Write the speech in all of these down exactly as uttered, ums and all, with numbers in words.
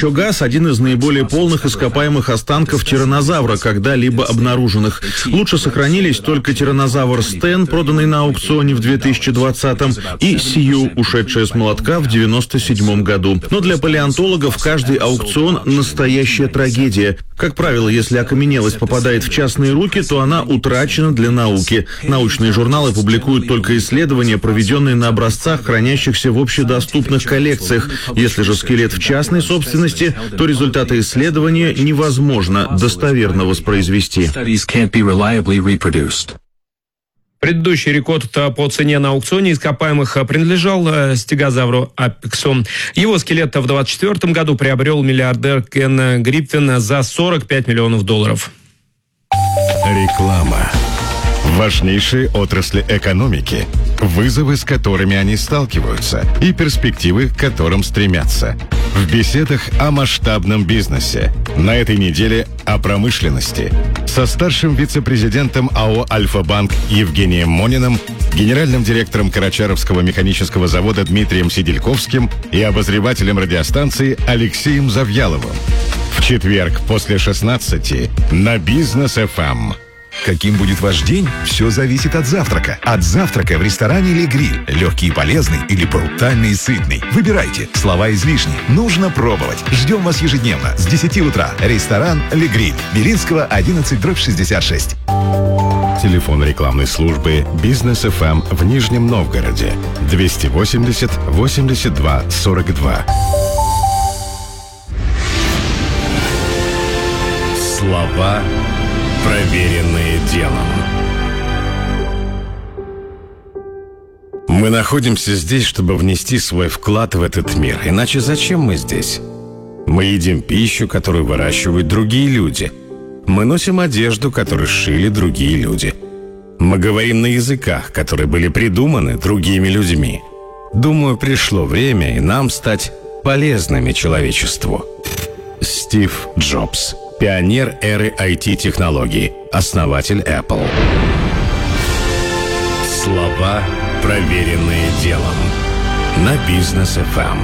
еще газ – один из наиболее полных ископаемых останков тираннозавра, когда-либо обнаруженных. Лучше сохранились только тираннозавр Стен, проданный на аукционе в две тысячи двадцатом, и Сью, ушедшая с молотка в девяносто седьмом году. Но для палеонтологов каждый аукцион – настоящая трагедия. Как правило, если окаменелость попадает в частные руки, то она утрачена для науки. Научные журналы публикуют только исследования, проведенные на образцах, хранящихся в общедоступных коллекциях. Если же скелет в частной собственности, то результаты исследования невозможно достоверно воспроизвести. Предыдущий рекорд по цене на аукционе ископаемых принадлежал стегозавру Апексу. Его скелет в двадцать четвёртом году приобрел миллиардер Кен Гриффин за сорок пять миллионов долларов. Реклама. Важнейшие отрасли экономики, вызовы, с которыми они сталкиваются, и перспективы, к которым стремятся. В беседах о масштабном бизнесе. На этой неделе о промышленности. Со старшим вице-президентом АО «Альфа-Банк» Евгением Мониным, генеральным директором Карачаровского механического завода Дмитрием Сидельковским и обозревателем радиостанции Алексеем Завьяловым. В четверг после шестнадцати на Бизнес эф эм. Каким будет ваш день, все зависит от завтрака. От завтрака в ресторане «Ле Гриль». Легкий и полезный или брутальный и сытный. Выбирайте. Слова излишни. Нужно пробовать. Ждем вас ежедневно с десяти утра. Ресторан «Ле Гриль». Белинского, одиннадцать, дробь шестьдесят шесть. Телефон рекламной службы «Бизнес эф эм» в Нижнем Новгороде. двести восемьдесят восемьдесят два сорок два. Слова, проверенные делом. Мы находимся здесь, чтобы внести свой вклад в этот мир. Иначе зачем мы здесь? Мы едим пищу, которую выращивают другие люди. Мы носим одежду, которую сшили другие люди. Мы говорим на языках, которые были придуманы другими людьми. Думаю, пришло время и нам стать полезными человечеству. Стив Джобс. Пионер эры ай ти-технологий, основатель Apple. Слова, проверенные делом. На Бизнес эф эм.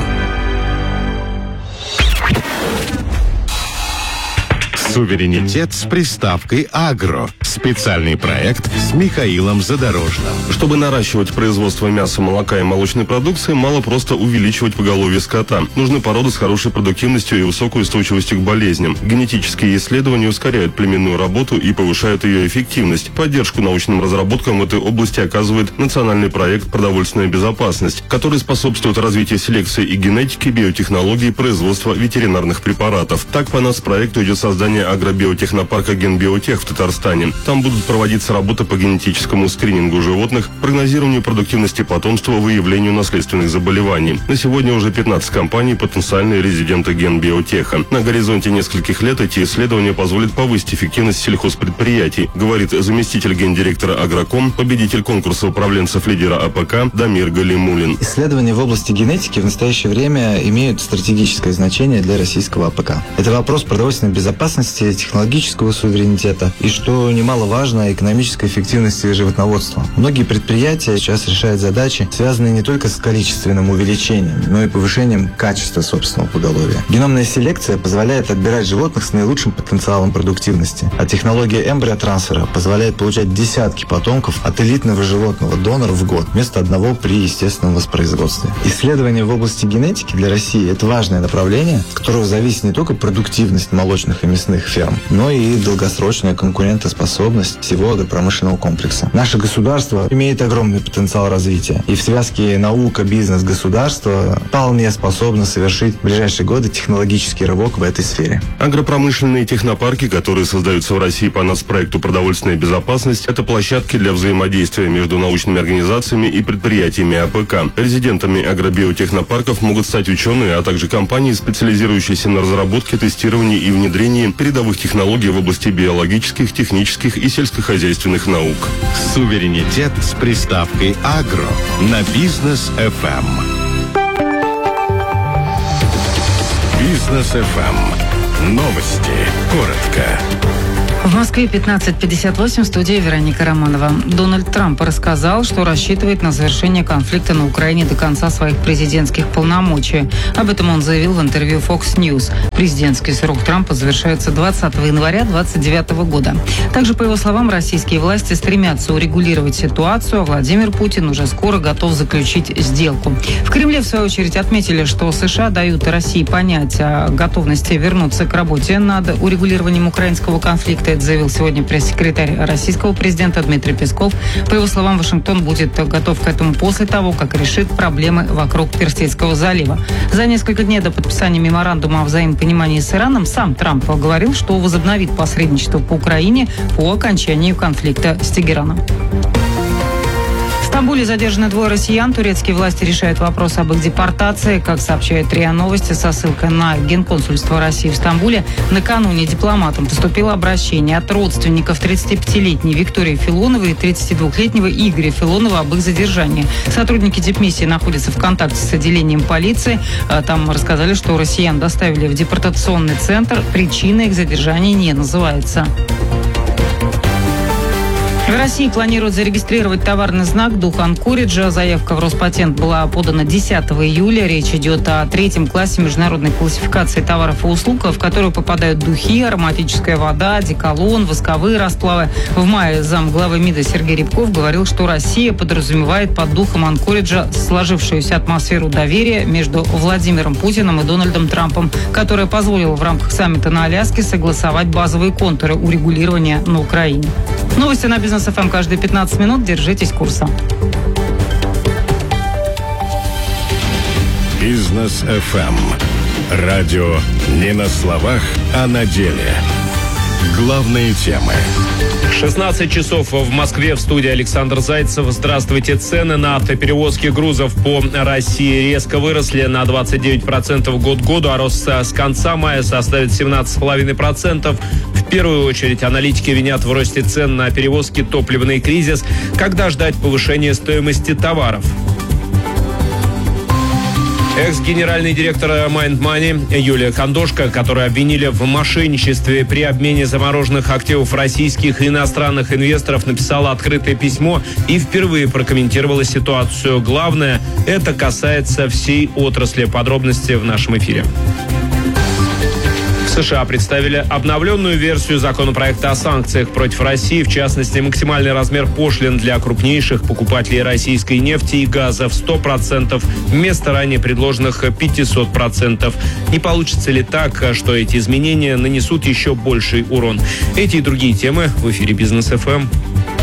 Суверенитет с приставкой «Агро». Специальный проект с Михаилом Задорожным. Чтобы наращивать производство мяса, молока и молочной продукции, мало просто увеличивать поголовье скота. Нужны породы с хорошей продуктивностью и высокой устойчивостью к болезням. Генетические исследования ускоряют племенную работу и повышают ее эффективность. Поддержку научным разработкам в этой области оказывает национальный проект «Продовольственная безопасность», который способствует развитию селекции и генетики, биотехнологий и производства ветеринарных препаратов. Так, по нацпроекту идет создание агробиотехнопарка «Генбиотех» в Татарстане. Там будут проводиться работы по генетическому скринингу животных, прогнозированию продуктивности потомства, выявлению наследственных заболеваний. На сегодня уже пятнадцать компаний – потенциальные резиденты Генбиотеха. На горизонте нескольких лет эти исследования позволят повысить эффективность сельхозпредприятий, говорит заместитель гендиректора «Агроком», победитель конкурса управленцев лидера АПК Дамир Галимулин. Исследования в области генетики в настоящее время имеют стратегическое значение для российского АПК. Это вопрос продовольственной безопасности, технологического суверенитета и, что немаловажно, экономической эффективности животноводства. Многие предприятия сейчас решают задачи, связанные не только с количественным увеличением, но и повышением качества собственного поголовья. Геномная селекция позволяет отбирать животных с наилучшим потенциалом продуктивности, а технология эмбриотрансфера позволяет получать десятки потомков от элитного животного донора в год вместо одного при естественном воспроизводстве. Исследования в области генетики для России – это важное направление, от которого зависит не только продуктивность молочных и мясных ферм, но и долгосрочная конкурентоспособность всего агропромышленного комплекса. Наше государство имеет огромный потенциал развития, и в связке наука, бизнес, государство вполне способно совершить в ближайшие годы технологический рывок в этой сфере. Агропромышленные технопарки, которые создаются в России по нацпроекту «Продовольственная безопасность», это площадки для взаимодействия между научными организациями и предприятиями АПК. Резидентами агробиотехнопарков могут стать ученые, а также компании, специализирующиеся на разработке, тестировании и внедрении передовых технологий в области биологических, технических и сельскохозяйственных наук. Суверенитет с приставкой «Агро» на Бизнес эф эм. Бизнес эф эм. Новости. Коротко. В Москве пятнадцать пятьдесят восемь, в студии Вероника Романова. Дональд Трамп рассказал, что рассчитывает на завершение конфликта на Украине до конца своих президентских полномочий. Об этом он заявил в интервью Fox News. Президентский срок Трампа завершается двадцатого января две тысячи двадцать девятого года. Также, по его словам, российские власти стремятся урегулировать ситуацию, а Владимир Путин уже скоро готов заключить сделку. В Кремле, в свою очередь, отметили, что США дают России понять о готовности вернуться к работе над урегулированием украинского конфликта. Это заявил сегодня пресс-секретарь российского президента Дмитрий Песков. По его словам, Вашингтон будет готов к этому после того, как решит проблемы вокруг Персидского залива. За несколько дней до подписания меморандума о взаимопонимании с Ираном сам Трамп говорил, что возобновит посредничество по Украине по окончанию конфликта с Тегераном. В Стамбуле задержаны двое россиян. Турецкие власти решают вопрос об их депортации. Как сообщает РИА Новости со ссылкой на Генконсульство России в Стамбуле, накануне дипломатам поступило обращение от родственников тридцатипятилетней Виктории Филоновой и тридцатидвухлетнего Игоря Филонова об их задержании. Сотрудники дипмиссии находятся в контакте с отделением полиции. Там рассказали, что россиян доставили в депортационный центр. Причина их задержания не называется. В России планируют зарегистрировать товарный знак «Дух Анкориджа». Заявка в Роспатент была подана десятого июля. Речь идет о третьем классе международной классификации товаров и услуг, в которую попадают духи, ароматическая вода, одеколон, восковые расплавы. В мае замглавы МИДа Сергей Рябков говорил, что Россия подразумевает под духом Анкориджа сложившуюся атмосферу доверия между Владимиром Путиным и Дональдом Трампом, которая позволила в рамках саммита на Аляске согласовать базовые контуры урегулирования на Украине. Новости на Бизнес эф эм каждые пятнадцать минут. Держитесь курса. Бизнес эф эм. Радио не на словах, а на деле. Главные темы. шестнадцать часов в Москве, в студии Александр Зайцев. Здравствуйте. Цены на автоперевозки грузов по России резко выросли на двадцать девять процентов год к году, а рост с конца мая составит семнадцать целых пять десятых процента. В первую очередь аналитики винят в росте цен на перевозки топливный кризис. Когда ждать повышения стоимости товаров? Экс-генеральный директор Mind Money Юлия Кондошко, которую обвинили в мошенничестве при обмене замороженных активов российских и иностранных инвесторов, написала открытое письмо и впервые прокомментировала ситуацию. Главное, это касается всей отрасли. Подробности в нашем эфире. В США представили обновленную версию законопроекта о санкциях против России, в частности, максимальный размер пошлин для крупнейших покупателей российской нефти и газа в сто процентов вместо ранее предложенных пятьсот процентов. Не получится ли так, что эти изменения нанесут еще больший урон? Эти и другие темы в эфире Бизнес эф эм.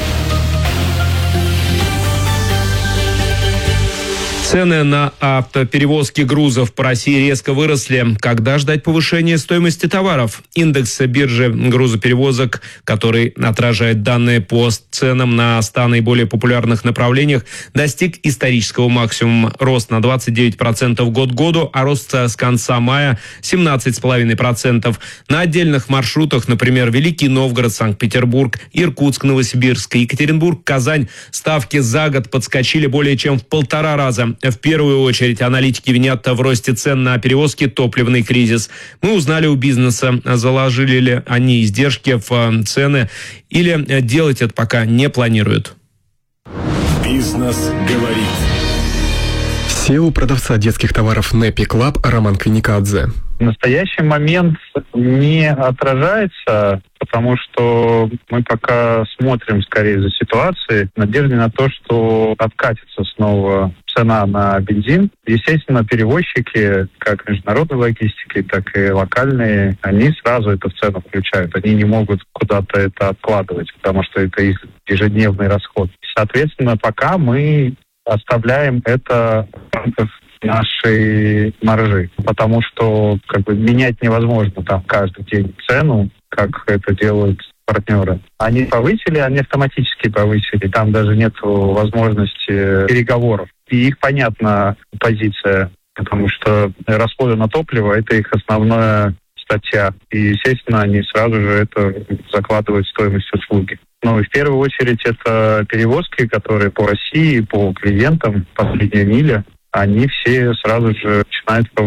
Цены на автоперевозки грузов по России резко выросли. Когда ждать повышения стоимости товаров? Индекс биржи грузоперевозок, который отражает данные по ценам на ста наиболее популярных направлениях, достиг исторического максимума. Рост на двадцать девять процентов год к году, а рост с конца мая семнадцать целых пять десятых процента. На отдельных маршрутах, например, Великий Новгород, Санкт-Петербург, Иркутск, Новосибирск, Екатеринбург, Казань, ставки за год подскочили более чем в полтора раза. В первую очередь аналитики винят в росте цен на перевозки топливный кризис. Мы узнали у бизнеса, заложили ли они издержки в цены или делать это пока не планируют. Бизнес говорит. си и о продавца детских товаров Нэпи Клаб Роман Каникадзе. В настоящий момент не отражается, потому что мы пока смотрим скорее за ситуацией, в надежде на то, что откатится снова цена на бензин. Естественно, перевозчики, как международной логистики, так и локальные, они сразу это в цену включают. Они не могут куда-то это откладывать, потому что это их ежедневный расход. Соответственно, пока мы оставляем это в рамках нашей маржи, потому что как бы менять невозможно там каждый день цену, как это делают партнеры. Они повысили, они автоматически повысили, там даже нет возможности переговоров. И их понятна позиция, потому что расходы на топливо – это их основная статья. И, естественно, они сразу же это закладывают в стоимость услуги. Ну и в первую очередь это перевозки, которые по России, по клиентам, последняя миля, они все сразу же начинают повышаться.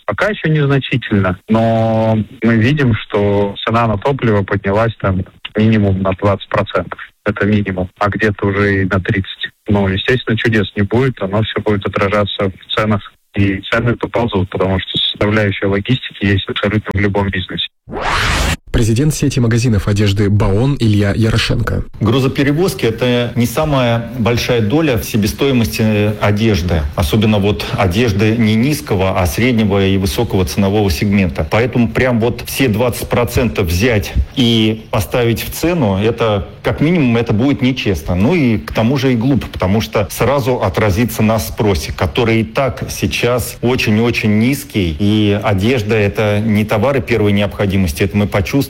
Пока еще незначительно, но мы видим, что цена на топливо поднялась там минимум на двадцать процентов. Это минимум, а где-то уже и на тридцать процентов. Но, естественно, чудес не будет, оно все будет отражаться в ценах. И цены поползут, потому что составляющая логистики есть абсолютно в любом бизнесе. Президент сети магазинов одежды «Баон» Илья Ярошенко. Грузоперевозки – это не самая большая доля в себестоимости одежды. Особенно вот одежды не низкого, а среднего и высокого ценового сегмента. Поэтому прям вот все двадцать процентов взять и поставить в цену, это как минимум это будет нечестно. Ну и к тому же и глупо, потому что сразу отразится на спросе, который и так сейчас очень-очень низкий. И одежда – это не товары первой необходимости, это мы почувствовали.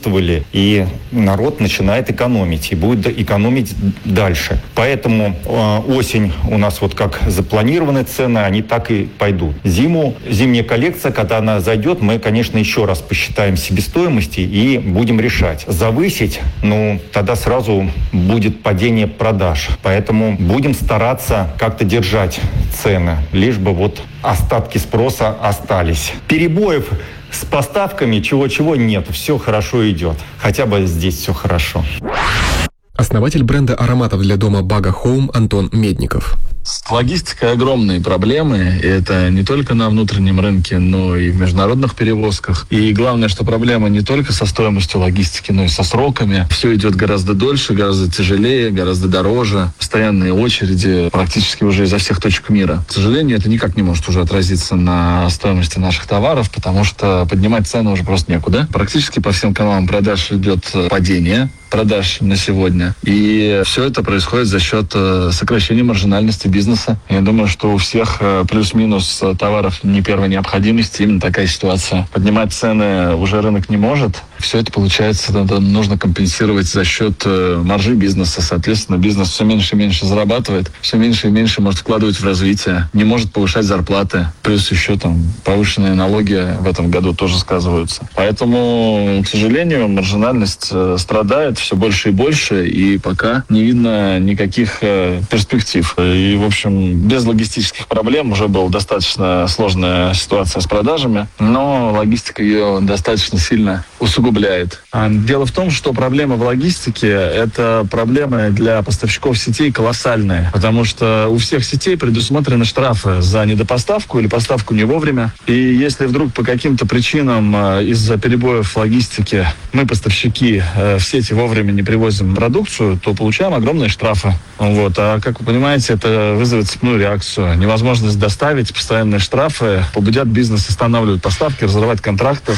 И народ начинает экономить, и будет экономить дальше. Поэтому э, осень у нас вот как запланированы цены, они так и пойдут. Зиму, зимняя коллекция, когда она зайдет, мы, конечно, еще раз посчитаем себестоимости и будем решать. Завысить, ну, тогда сразу будет падение продаж. Поэтому будем стараться как-то держать цены, лишь бы вот остатки спроса остались. Перебоев с поставками чего-чего нет, все хорошо идет. Хотя бы здесь все хорошо. Основатель бренда ароматов для дома Бага Home Антон Медников. С логистикой огромные проблемы. И это не только на внутреннем рынке, но и в международных перевозках. И главное, что проблема не только со стоимостью логистики, но и со сроками. Все идет гораздо дольше, гораздо тяжелее, гораздо дороже. Постоянные очереди практически уже изо всех точек мира. К сожалению, это никак не может уже отразиться на стоимости наших товаров, потому что поднимать цены уже просто некуда. Практически по всем каналам продаж идет падение продаж на сегодня. И все это происходит за счет сокращения маржинальности бизнеса. Я думаю, что у всех плюс-минус товаров не первой необходимости именно такая ситуация. Поднимать цены уже рынок не может. Все это, получается, нужно компенсировать за счет маржи бизнеса. Соответственно, бизнес все меньше и меньше зарабатывает, все меньше и меньше может вкладывать в развитие, не может повышать зарплаты. Плюс еще там повышенные налоги в этом году тоже сказываются. Поэтому, к сожалению, маржинальность страдает все больше и больше, и пока не видно никаких перспектив. И, в общем, без логистических проблем уже была достаточно сложная ситуация с продажами, но логистика ее достаточно сильно усугубляет. Дело в том, что проблема в логистике – это проблемы для поставщиков сетей колоссальные, потому что у всех сетей предусмотрены штрафы за недопоставку или поставку не вовремя. И если вдруг по каким-то причинам из-за перебоев в логистике мы, поставщики, в сети вовремя не привозим продукцию, то получаем огромные штрафы. Вот. А как вы понимаете, это вызовет цепную реакцию. Невозможность доставить, постоянные штрафы побудят бизнес останавливать поставки, разрывать контракты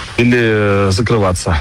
или закрываться.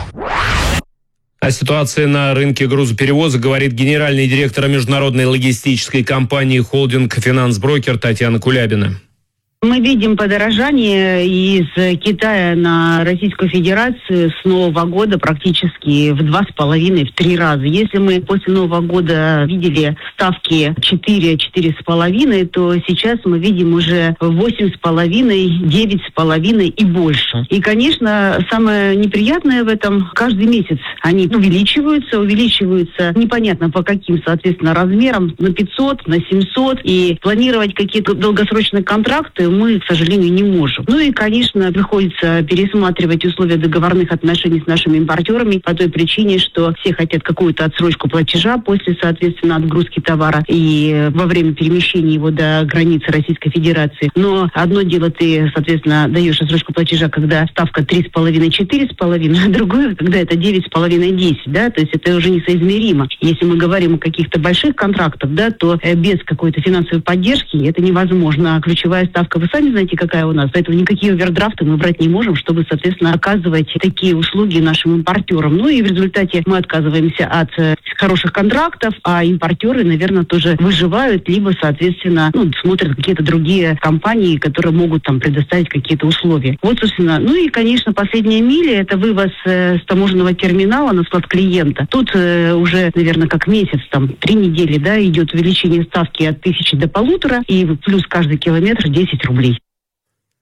О ситуации на рынке грузоперевозок говорит генеральный директор международной логистической компании «Холдинг Финанс-Брокер» Татьяна Кулябина. Мы видим подорожание из Китая на Российскую Федерацию с Нового года практически в два с половиной, в три раза. Если мы после Нового года видели ставки четыре, четыре с половиной, то сейчас мы видим уже восемь с половиной, девять с половиной и больше. И, конечно, самое неприятное в этом, каждый месяц они увеличиваются, увеличиваются непонятно по каким, соответственно, размерам, на пятьсот, на семьсот. И планировать какие-то долгосрочные контракты мы, к сожалению, не можем. Ну и, конечно, приходится пересматривать условия договорных отношений с нашими импортерами по той причине, что все хотят какую-то отсрочку платежа после, соответственно, отгрузки товара и во время перемещения его до границы Российской Федерации. Но одно дело ты, соответственно, даешь отсрочку платежа, когда ставка три с половиной, четыре с половиной, а другое, когда это девять с половиной, десять, да, то есть это уже несоизмеримо. Если мы говорим о каких-то больших контрактах, да, то без какой-то финансовой поддержки это невозможно. Ключевая ставка, вы сами знаете, какая у нас, поэтому никакие овердрафты мы брать не можем, чтобы, соответственно, оказывать такие услуги нашим импортерам. Ну и в результате мы отказываемся от э, хороших контрактов, а импортеры, наверное, тоже выживают, либо, соответственно, ну, смотрят какие-то другие компании, которые могут там предоставить какие-то условия. Вот, собственно, ну и, конечно, последняя миля – это вывоз э, с таможенного терминала на склад клиента. Тут э, уже, наверное, как месяц, там, три недели, да, идет увеличение ставки от тысячи до полутора, и плюс каждый километр десять рублей.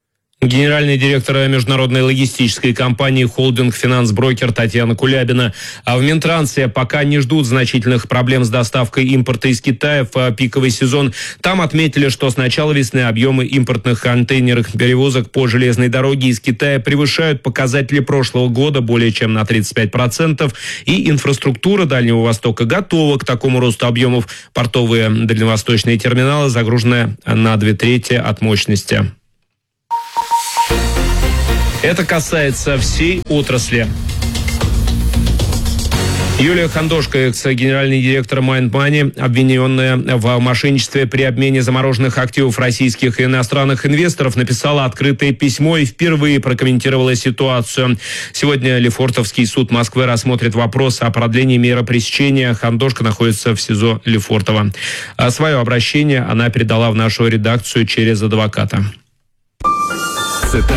Генеральный директор международной логистической компании «Холдинг Финанс-брокер» Татьяна Кулябина. А в Минтрансе пока не ждут значительных проблем с доставкой импорта из Китая в пиковый сезон. Там отметили, что с начала весны объемы импортных контейнерных перевозок по железной дороге из Китая превышают показатели прошлого года более чем на тридцать пять процентов. И инфраструктура Дальнего Востока готова к такому росту объемов. Портовые дальневосточные терминалы загружены на две трети от мощности. Это касается всей отрасли. Юлия Хандошко, экс-генеральный директор Mind Money, обвиненная в мошенничестве при обмене замороженных активов российских и иностранных инвесторов, написала открытое письмо и впервые прокомментировала ситуацию. Сегодня Лефортовский суд Москвы рассмотрит вопрос о продлении меры пресечения. Хандошко находится в СИЗО Лефортово. А свое обращение она передала в нашу редакцию через адвоката. Цитата.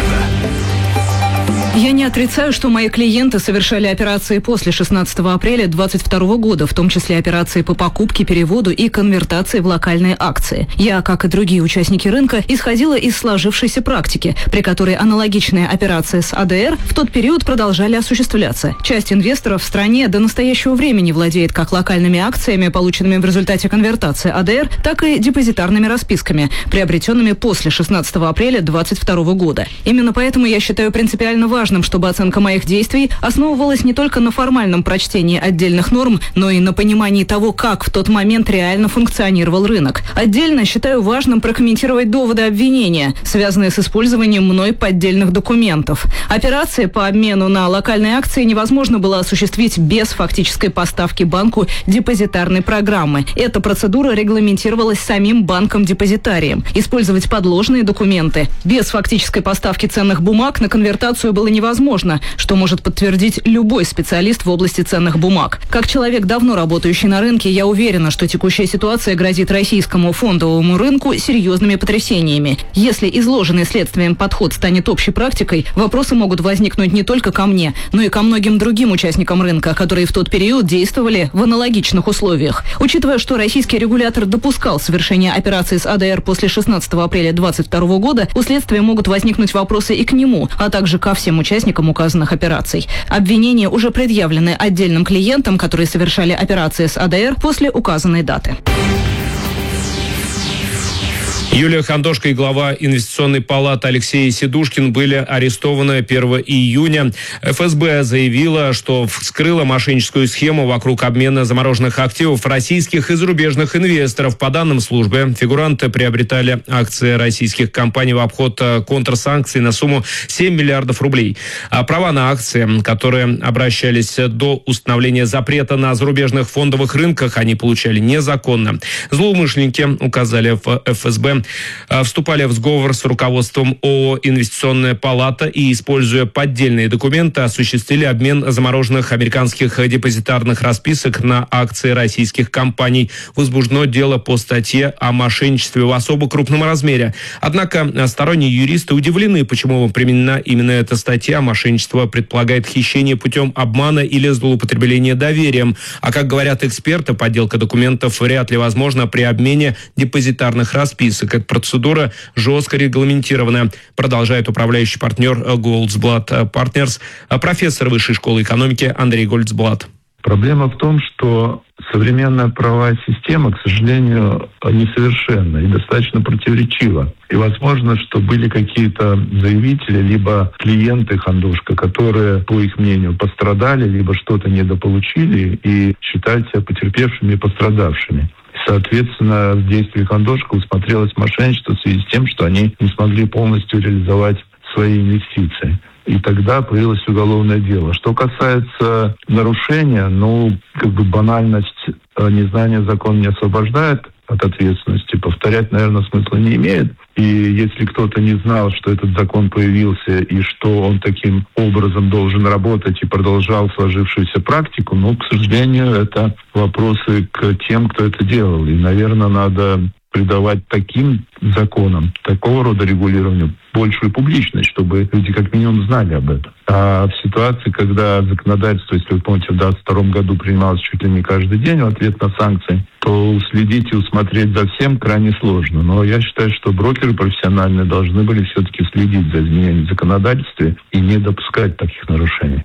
Я не отрицаю, что мои клиенты совершали операции после шестнадцатого апреля двадцать второго года, в том числе операции по покупке, переводу и конвертации в локальные акции. Я, как и другие участники рынка, исходила из сложившейся практики, при которой аналогичные операции с АДР в тот период продолжали осуществляться. Часть инвесторов в стране до настоящего времени владеет как локальными акциями, полученными в результате конвертации АДР, так и депозитарными расписками, приобретенными после шестнадцатого апреля двадцать второго года. Именно поэтому я считаю принципиально важным, чтобы оценка моих действий основывалась не только на формальном прочтении отдельных норм, но и на понимании того, как в тот момент реально функционировал рынок. Отдельно считаю важным прокомментировать доводы обвинения, связанные с использованием мной поддельных документов. Операции по обмену на локальные акции невозможно было осуществить без фактической поставки банку депозитарной программы. Эта процедура регламентировалась самим банком-депозитарием. Использовать подложные документы без фактической поставки ценных бумаг на конвертацию было невозможно, что может подтвердить любой специалист в области ценных бумаг. Как человек, давно работающий на рынке, я уверена, что текущая ситуация грозит российскому фондовому рынку серьезными потрясениями. Если изложенный следствием подход станет общей практикой, вопросы могут возникнуть не только ко мне, но и ко многим другим участникам рынка, которые в тот период действовали в аналогичных условиях. Учитывая, что российский регулятор допускал совершение операций с АДР после шестнадцатого апреля двадцать второго года, у следствия могут возникнуть вопросы и к нему, а также ко всем участникам указанных операций. Обвинения уже предъявлены отдельным клиентам, которые совершали операции с АДР после указанной даты. Юлия Хандошко и глава инвестиционной палаты Алексей Сидушкин были арестованы первого июня. эф эс бэ заявила, что вскрыла мошенническую схему вокруг обмена замороженных активов российских и зарубежных инвесторов. По данным службы, фигуранты приобретали акции российских компаний в обход контрсанкций на сумму семь миллиардов рублей. А права на акции, которые обращались до установления запрета на зарубежных фондовых рынках, они получали незаконно. Злоумышленники, указали в эф эс бэ, вступали в сговор с руководством ООО «Инвестиционная палата» и, используя поддельные документы, осуществили обмен замороженных американских депозитарных расписок на акции российских компаний. Возбуждено дело по статье о мошенничестве в особо крупном размере. Однако сторонние юристы удивлены, почему применена именно эта статья. Мошенничество предполагает хищение путем обмана или злоупотребления доверием. А как говорят эксперты, подделка документов вряд ли возможна при обмене депозитарных расписок. Эта процедура жестко регламентирована, продолжает управляющий партнер Goldblatt Partners, профессор Высшей школы экономики Андрей Гольцблат. Проблема в том, что современная правовая система, к сожалению, несовершенна и достаточно противоречива. И возможно, что были какие-то заявители, либо клиенты Хандошко, которые, по их мнению, пострадали, либо что-то недополучили и считают себя потерпевшими и пострадавшими. Соответственно, в действии Хандошко усмотрелось мошенничество в связи с тем, что они не смогли полностью реализовать свои инвестиции. И тогда появилось уголовное дело. Что касается нарушения, ну, как бы банальность незнания закона не освобождает от ответственности. Повторять, наверное, смысла не имеет. И если кто-то не знал, что этот закон появился и что он таким образом должен работать и продолжал сложившуюся практику, ну, к сожалению, это вопросы к тем, кто это делал. И, наверное, надо придавать таким законам, такого рода регулированию большую публичность, чтобы люди как минимум знали об этом. А в ситуации, когда законодательство, если вы помните, в двадцать втором году принималось чуть ли не каждый день в ответ на санкции, то уследить и усмотреть за всем крайне сложно. Но я считаю, что брокеры профессиональные должны были все-таки следить за изменением законодательства и не допускать таких нарушений.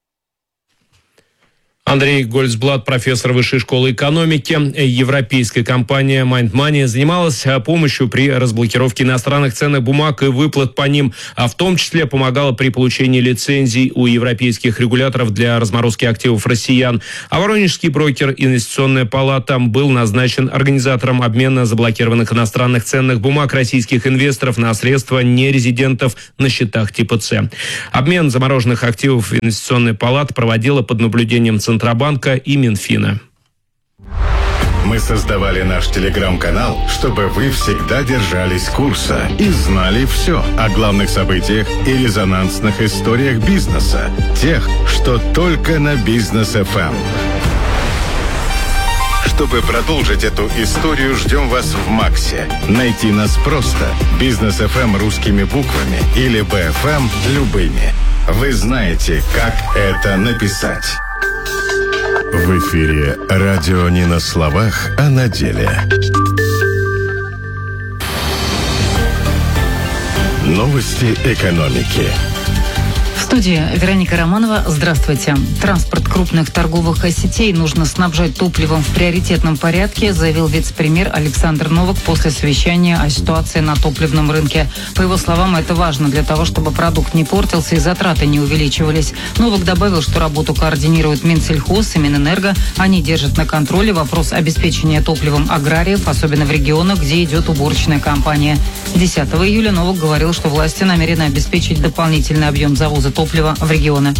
Андрей Гольцблат, профессор Высшей школы экономики. Европейская компания Mind Money занималась помощью при разблокировке иностранных ценных бумаг и выплат по ним, а в том числе помогала при получении лицензий у европейских регуляторов для разморозки активов россиян. А воронежский брокер «Инвестиционная палата» был назначен организатором обмена заблокированных иностранных ценных бумаг российских инвесторов на средства нерезидентов на счетах типа С. Обмен замороженных активов «Инвестиционная палата» проводила под наблюдением Центробанка Центробанка и Минфина. Мы создавали наш телеграм-канал, чтобы вы всегда держались курса и знали все о главных событиях и резонансных историях бизнеса. Тех, что только на Бизнес эф эм. Чтобы продолжить эту историю, ждем вас в Максе. Найти нас просто. Бизнес эф эм русскими буквами или би эф эм любыми. Вы знаете, как это написать. В эфире радио не на словах, а на деле. Новости экономики. В студии Вероника Романова. Здравствуйте. Транспорт крупных торговых сетей нужно снабжать топливом в приоритетном порядке, заявил вице-премьер Александр Новак после совещания о ситуации на топливном рынке. По его словам, это важно для того, чтобы продукт не портился и затраты не увеличивались. Новак добавил, что работу координирует Минсельхоз и Минэнерго. Они держат на контроле вопрос обеспечения топливом аграриев, особенно в регионах, где идет уборочная кампания. десятого июля Новак говорил, что власти намерены обеспечить дополнительный объем завоза топлива в регионы.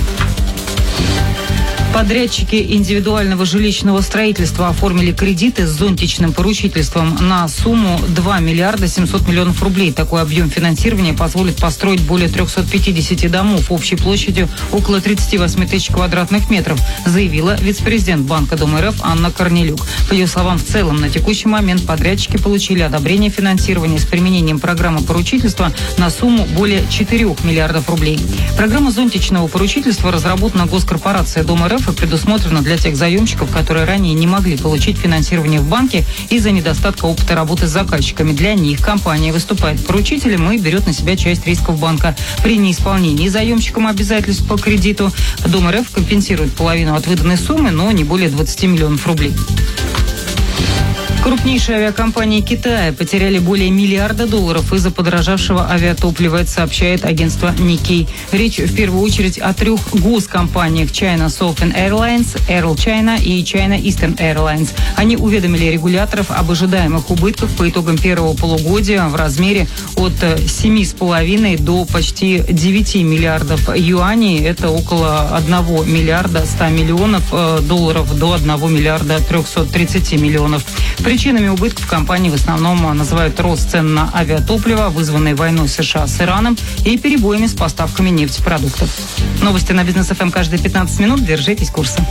Подрядчики индивидуального жилищного строительства оформили кредиты с зонтичным поручительством на сумму два миллиарда семьсот миллионов рублей. Такой объем финансирования позволит построить более триста пятьдесят домов общей площадью около тридцать восемь тысяч квадратных метров, заявила вице-президент Банка Дом эр эф Анна Корнелюк. По ее словам, в целом на текущий момент подрядчики получили одобрение финансирования с применением программы поручительства на сумму более четырёх миллиардов рублей. Программа зонтичного поручительства разработана госкорпорацией Дом эр эф и предусмотрена для тех заемщиков, которые ранее не могли получить финансирование в банке из-за недостатка опыта работы с заказчиками. Для них компания выступает поручителем и берет на себя часть рисков банка. При неисполнении заемщиком обязательств по кредиту Дом эр эф компенсирует половину от выданной суммы, но не более двадцати миллионов рублей. Крупнейшие авиакомпании Китая потеряли более миллиарда долларов из-за подорожавшего авиатоплива, это сообщает агентство Nikkei. Речь в первую очередь о трех госкомпаниях China Southern Airlines, Air China и China Eastern Airlines. Они уведомили регуляторов об ожидаемых убытках по итогам первого полугодия в размере от семи с половиной до почти девяти миллиардов юаней. Это около одного миллиарда ста миллионов долларов до одного миллиарда трехсот тридцати миллионов. Причинами убытков компании в основном называют рост цен на авиатопливо, вызванный войной США с Ираном, и перебоями с поставками нефтепродуктов. Новости на Бизнес эф эм каждые пятнадцать минут. Держитесь курса.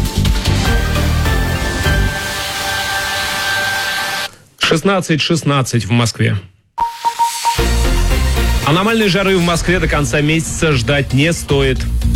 шестнадцать шестнадцать в Москве. Аномальной жары в Москве до конца месяца ждать не стоит.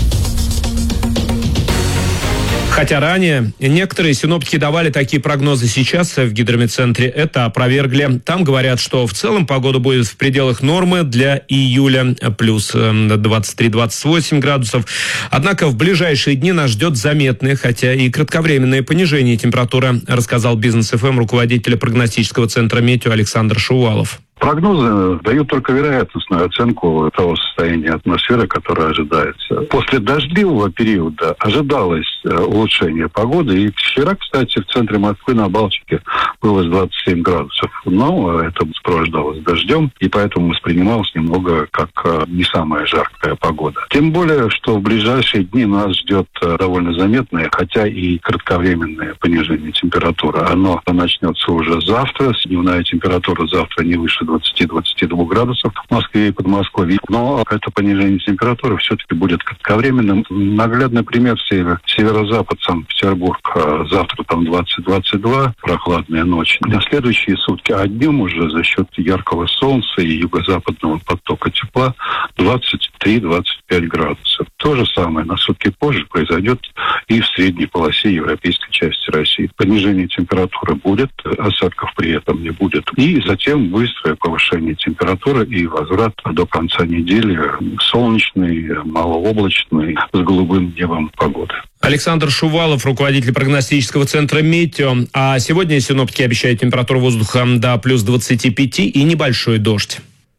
Хотя ранее некоторые синоптики давали такие прогнозы, сейчас в гидрометцентре это опровергли. Там говорят, что в целом погода будет в пределах нормы для июля, плюс двадцать три - двадцать восемь градусов. Однако в ближайшие дни нас ждет заметное, хотя и кратковременное понижение температуры, рассказал Бизнес эф эм руководитель прогностического центра «Метео» Александр Шувалов. Прогнозы дают только вероятностную оценку того состояния атмосферы, которое ожидается. После дождливого периода ожидалось улучшение погоды. И вчера, кстати, в центре Москвы на Балтике было двадцать семь градусов. Но это сопровождалось дождем, и поэтому воспринималось немного как не самая жаркая погода. Тем более, что в ближайшие дни нас ждет довольно заметное, хотя и кратковременное понижение температуры. Оно начнется уже завтра. Дневная температура завтра не выше двадцати-двадцати двух градусов в Москве и Подмосковье. Но это понижение температуры все-таки будет кратковременным. Наглядный пример север. Северо-запад, Санкт-Петербург. Завтра там двадцать-двадцать два, прохладная ночь. На следующие сутки, а днем уже за счет яркого солнца и юго-западного потока тепла двадцать три - двадцать пять градусов. То же самое на сутки позже произойдет и в средней полосе европейской части России. Понижение температуры будет, осадков при этом не будет. И затем быстрое повышение температуры и возврат до конца недели солнечной, малооблачной, с голубым небом погоды. Александр Шувалов, руководитель прогностического центра «Метео». А сегодня синоптики обещают температуру воздуха до плюс двадцати пяти и небольшой дождь.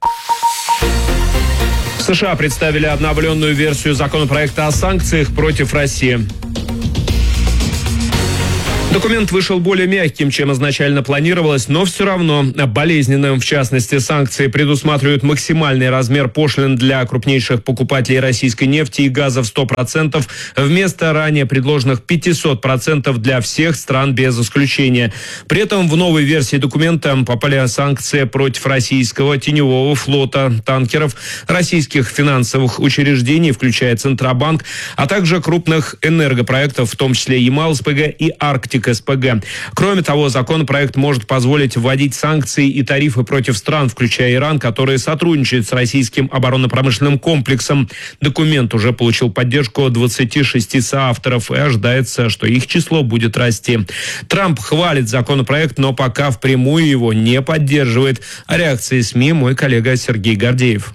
В США представили обновленную версию законопроекта о санкциях против России. Документ вышел более мягким, чем изначально планировалось, но все равно болезненным. В частности, санкции предусматривают максимальный размер пошлин для крупнейших покупателей российской нефти и газа в сто процентов вместо ранее предложенных пятьсот процентов для всех стран без исключения. При этом в новой версии документа попали санкции против российского теневого флота, танкеров, российских финансовых учреждений, включая Центробанк, а также крупных энергопроектов, в том числе Ямал-СПГ и Арктик СПГ. Кроме того, законопроект может позволить вводить санкции и тарифы против стран, включая Иран, которые сотрудничают с российским оборонно-промышленным комплексом. Документ уже получил поддержку двадцати шести соавторов, и ожидается, что их число будет расти. Трамп хвалит законопроект, но пока впрямую его не поддерживает. О реакции СМИ мой коллега Сергей Гордеев.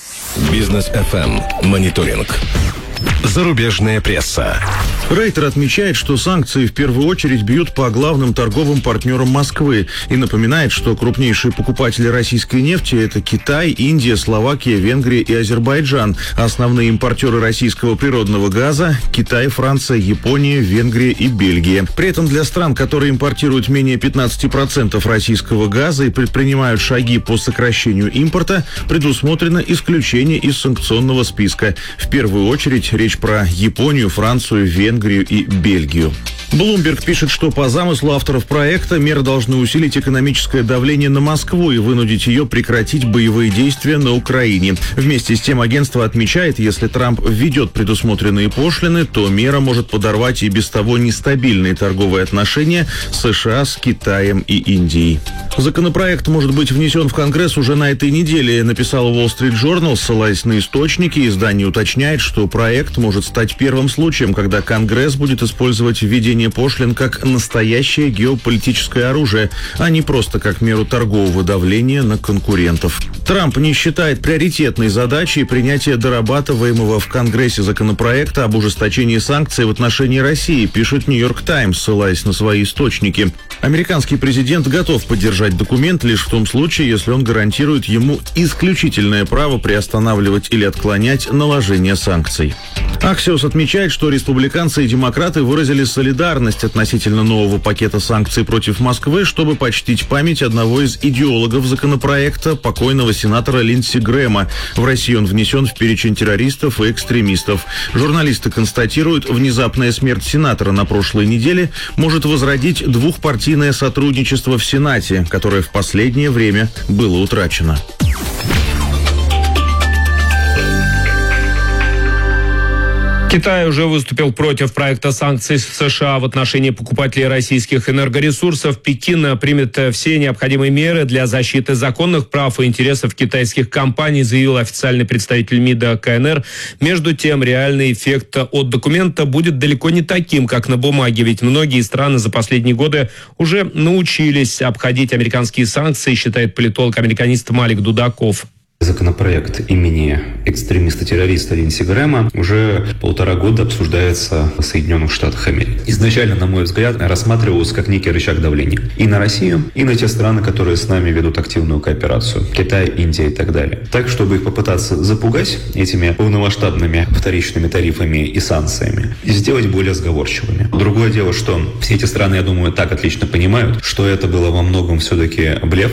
Бизнес эф эм. Мониторинг. Зарубежная пресса. Рейтер отмечает, что санкции в первую очередь бьют по главным торговым партнерам Москвы и напоминает, что крупнейшие покупатели российской нефти – это Китай, Индия, Словакия, Венгрия и Азербайджан. Основные импортеры российского природного газа – Китай, Франция, Япония, Венгрия и Бельгия. При этом для стран, которые импортируют менее пятнадцати процентов российского газа и предпринимают шаги по сокращению импорта, предусмотрено исключение из санкционного списка. В первую очередь речь про Японию, Францию, Венгрию и Бельгию. Bloomberg пишет, что по замыслу авторов проекта меры должны усилить экономическое давление на Москву и вынудить ее прекратить боевые действия на Украине. Вместе с тем агентство отмечает, если Трамп введет предусмотренные пошлины, то мера может подорвать и без того нестабильные торговые отношения США с Китаем и Индией. Законопроект может быть внесен в Конгресс уже на этой неделе, написал Wall Street Journal, ссылаясь на источники. Издание уточняет, что проект может стать первым случаем, когда Конгресс будет использовать введение пошлин как настоящее геополитическое оружие, а не просто как меру торгового давления на конкурентов. Трамп не считает приоритетной задачей принятие дорабатываемого в Конгрессе законопроекта об ужесточении санкций в отношении России, пишет Нью-Йорк Таймс, ссылаясь на свои источники. Американский президент готов поддержать документ лишь в том случае, если он гарантирует ему исключительное право приостанавливать или отклонять наложение санкций. Axios отмечает, что республиканцы и демократы выразили солидарность относительно нового пакета санкций против Москвы, чтобы почтить память одного из идеологов законопроекта, покойного сенатора Линдси Грэма. В России он внесен в перечень террористов и экстремистов. Журналисты констатируют, внезапная смерть сенатора на прошлой неделе может возродить двухпартийное сотрудничество в Сенате, которое в последнее время было утрачено. Китай уже выступил против проекта санкций США в отношении покупателей российских энергоресурсов. Пекин примет все необходимые меры для защиты законных прав и интересов китайских компаний, заявил официальный представитель МИДа КНР. Между тем, реальный эффект от документа будет далеко не таким, как на бумаге, ведь многие страны за последние годы уже научились обходить американские санкции, считает политолог-американист Малик Дудаков. Законопроект имени экстремиста-террориста Линдси Грэма уже полтора года обсуждается в Соединенных Штатах Америки. Изначально, на мой взгляд, рассматривался как некий рычаг давления и на Россию, и на те страны, которые с нами ведут активную кооперацию. Китай, Индия и так далее. Так, чтобы их попытаться запугать этими полномасштабными вторичными тарифами и санкциями, и сделать более сговорчивыми. Другое дело, что все эти страны, я думаю, так отлично понимают, что это было во многом все-таки блефом,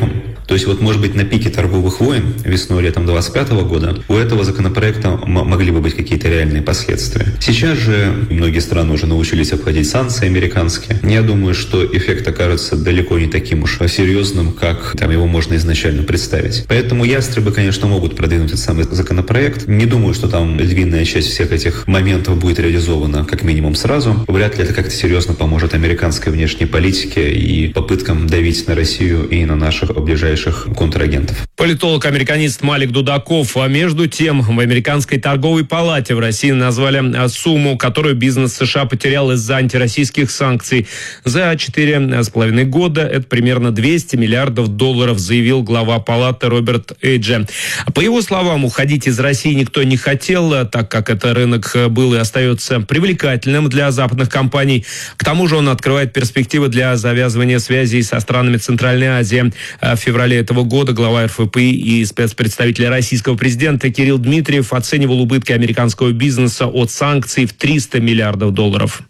То есть вот, может быть, на пике торговых войн весной-летом двадцать пятого года у этого законопроекта м- могли бы быть какие-то реальные последствия. Сейчас же многие страны уже научились обходить санкции американские. Я думаю, что эффект окажется далеко не таким уж серьезным, как там его можно изначально представить. Поэтому ястребы, конечно, могут продвинуть этот самый законопроект. Не думаю, что там львиная часть всех этих моментов будет реализована как минимум сразу. Вряд ли это как-то серьезно поможет американской внешней политике и попыткам давить на Россию и на наших ближайших контрагентов. Политолог-американист Малик Дудаков. А между тем, в Американской торговой палате в России назвали сумму, которую бизнес США потерял из-за антироссийских санкций. За четыре с половиной года это примерно двести миллиардов долларов, заявил глава палаты Роберт Эйджи. По его словам, уходить из России никто не хотел, так как это рынок был и остается привлекательным для западных компаний. К тому же он открывает перспективы для завязывания связей со странами Центральной Азии. В феврале этого года глава эр эф пи и спецпредставитель российского президента Кирилл Дмитриев оценивал убытки американского бизнеса от санкций в триста миллиардов долларов.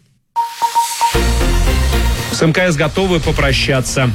С эм ка эс готовы попрощаться.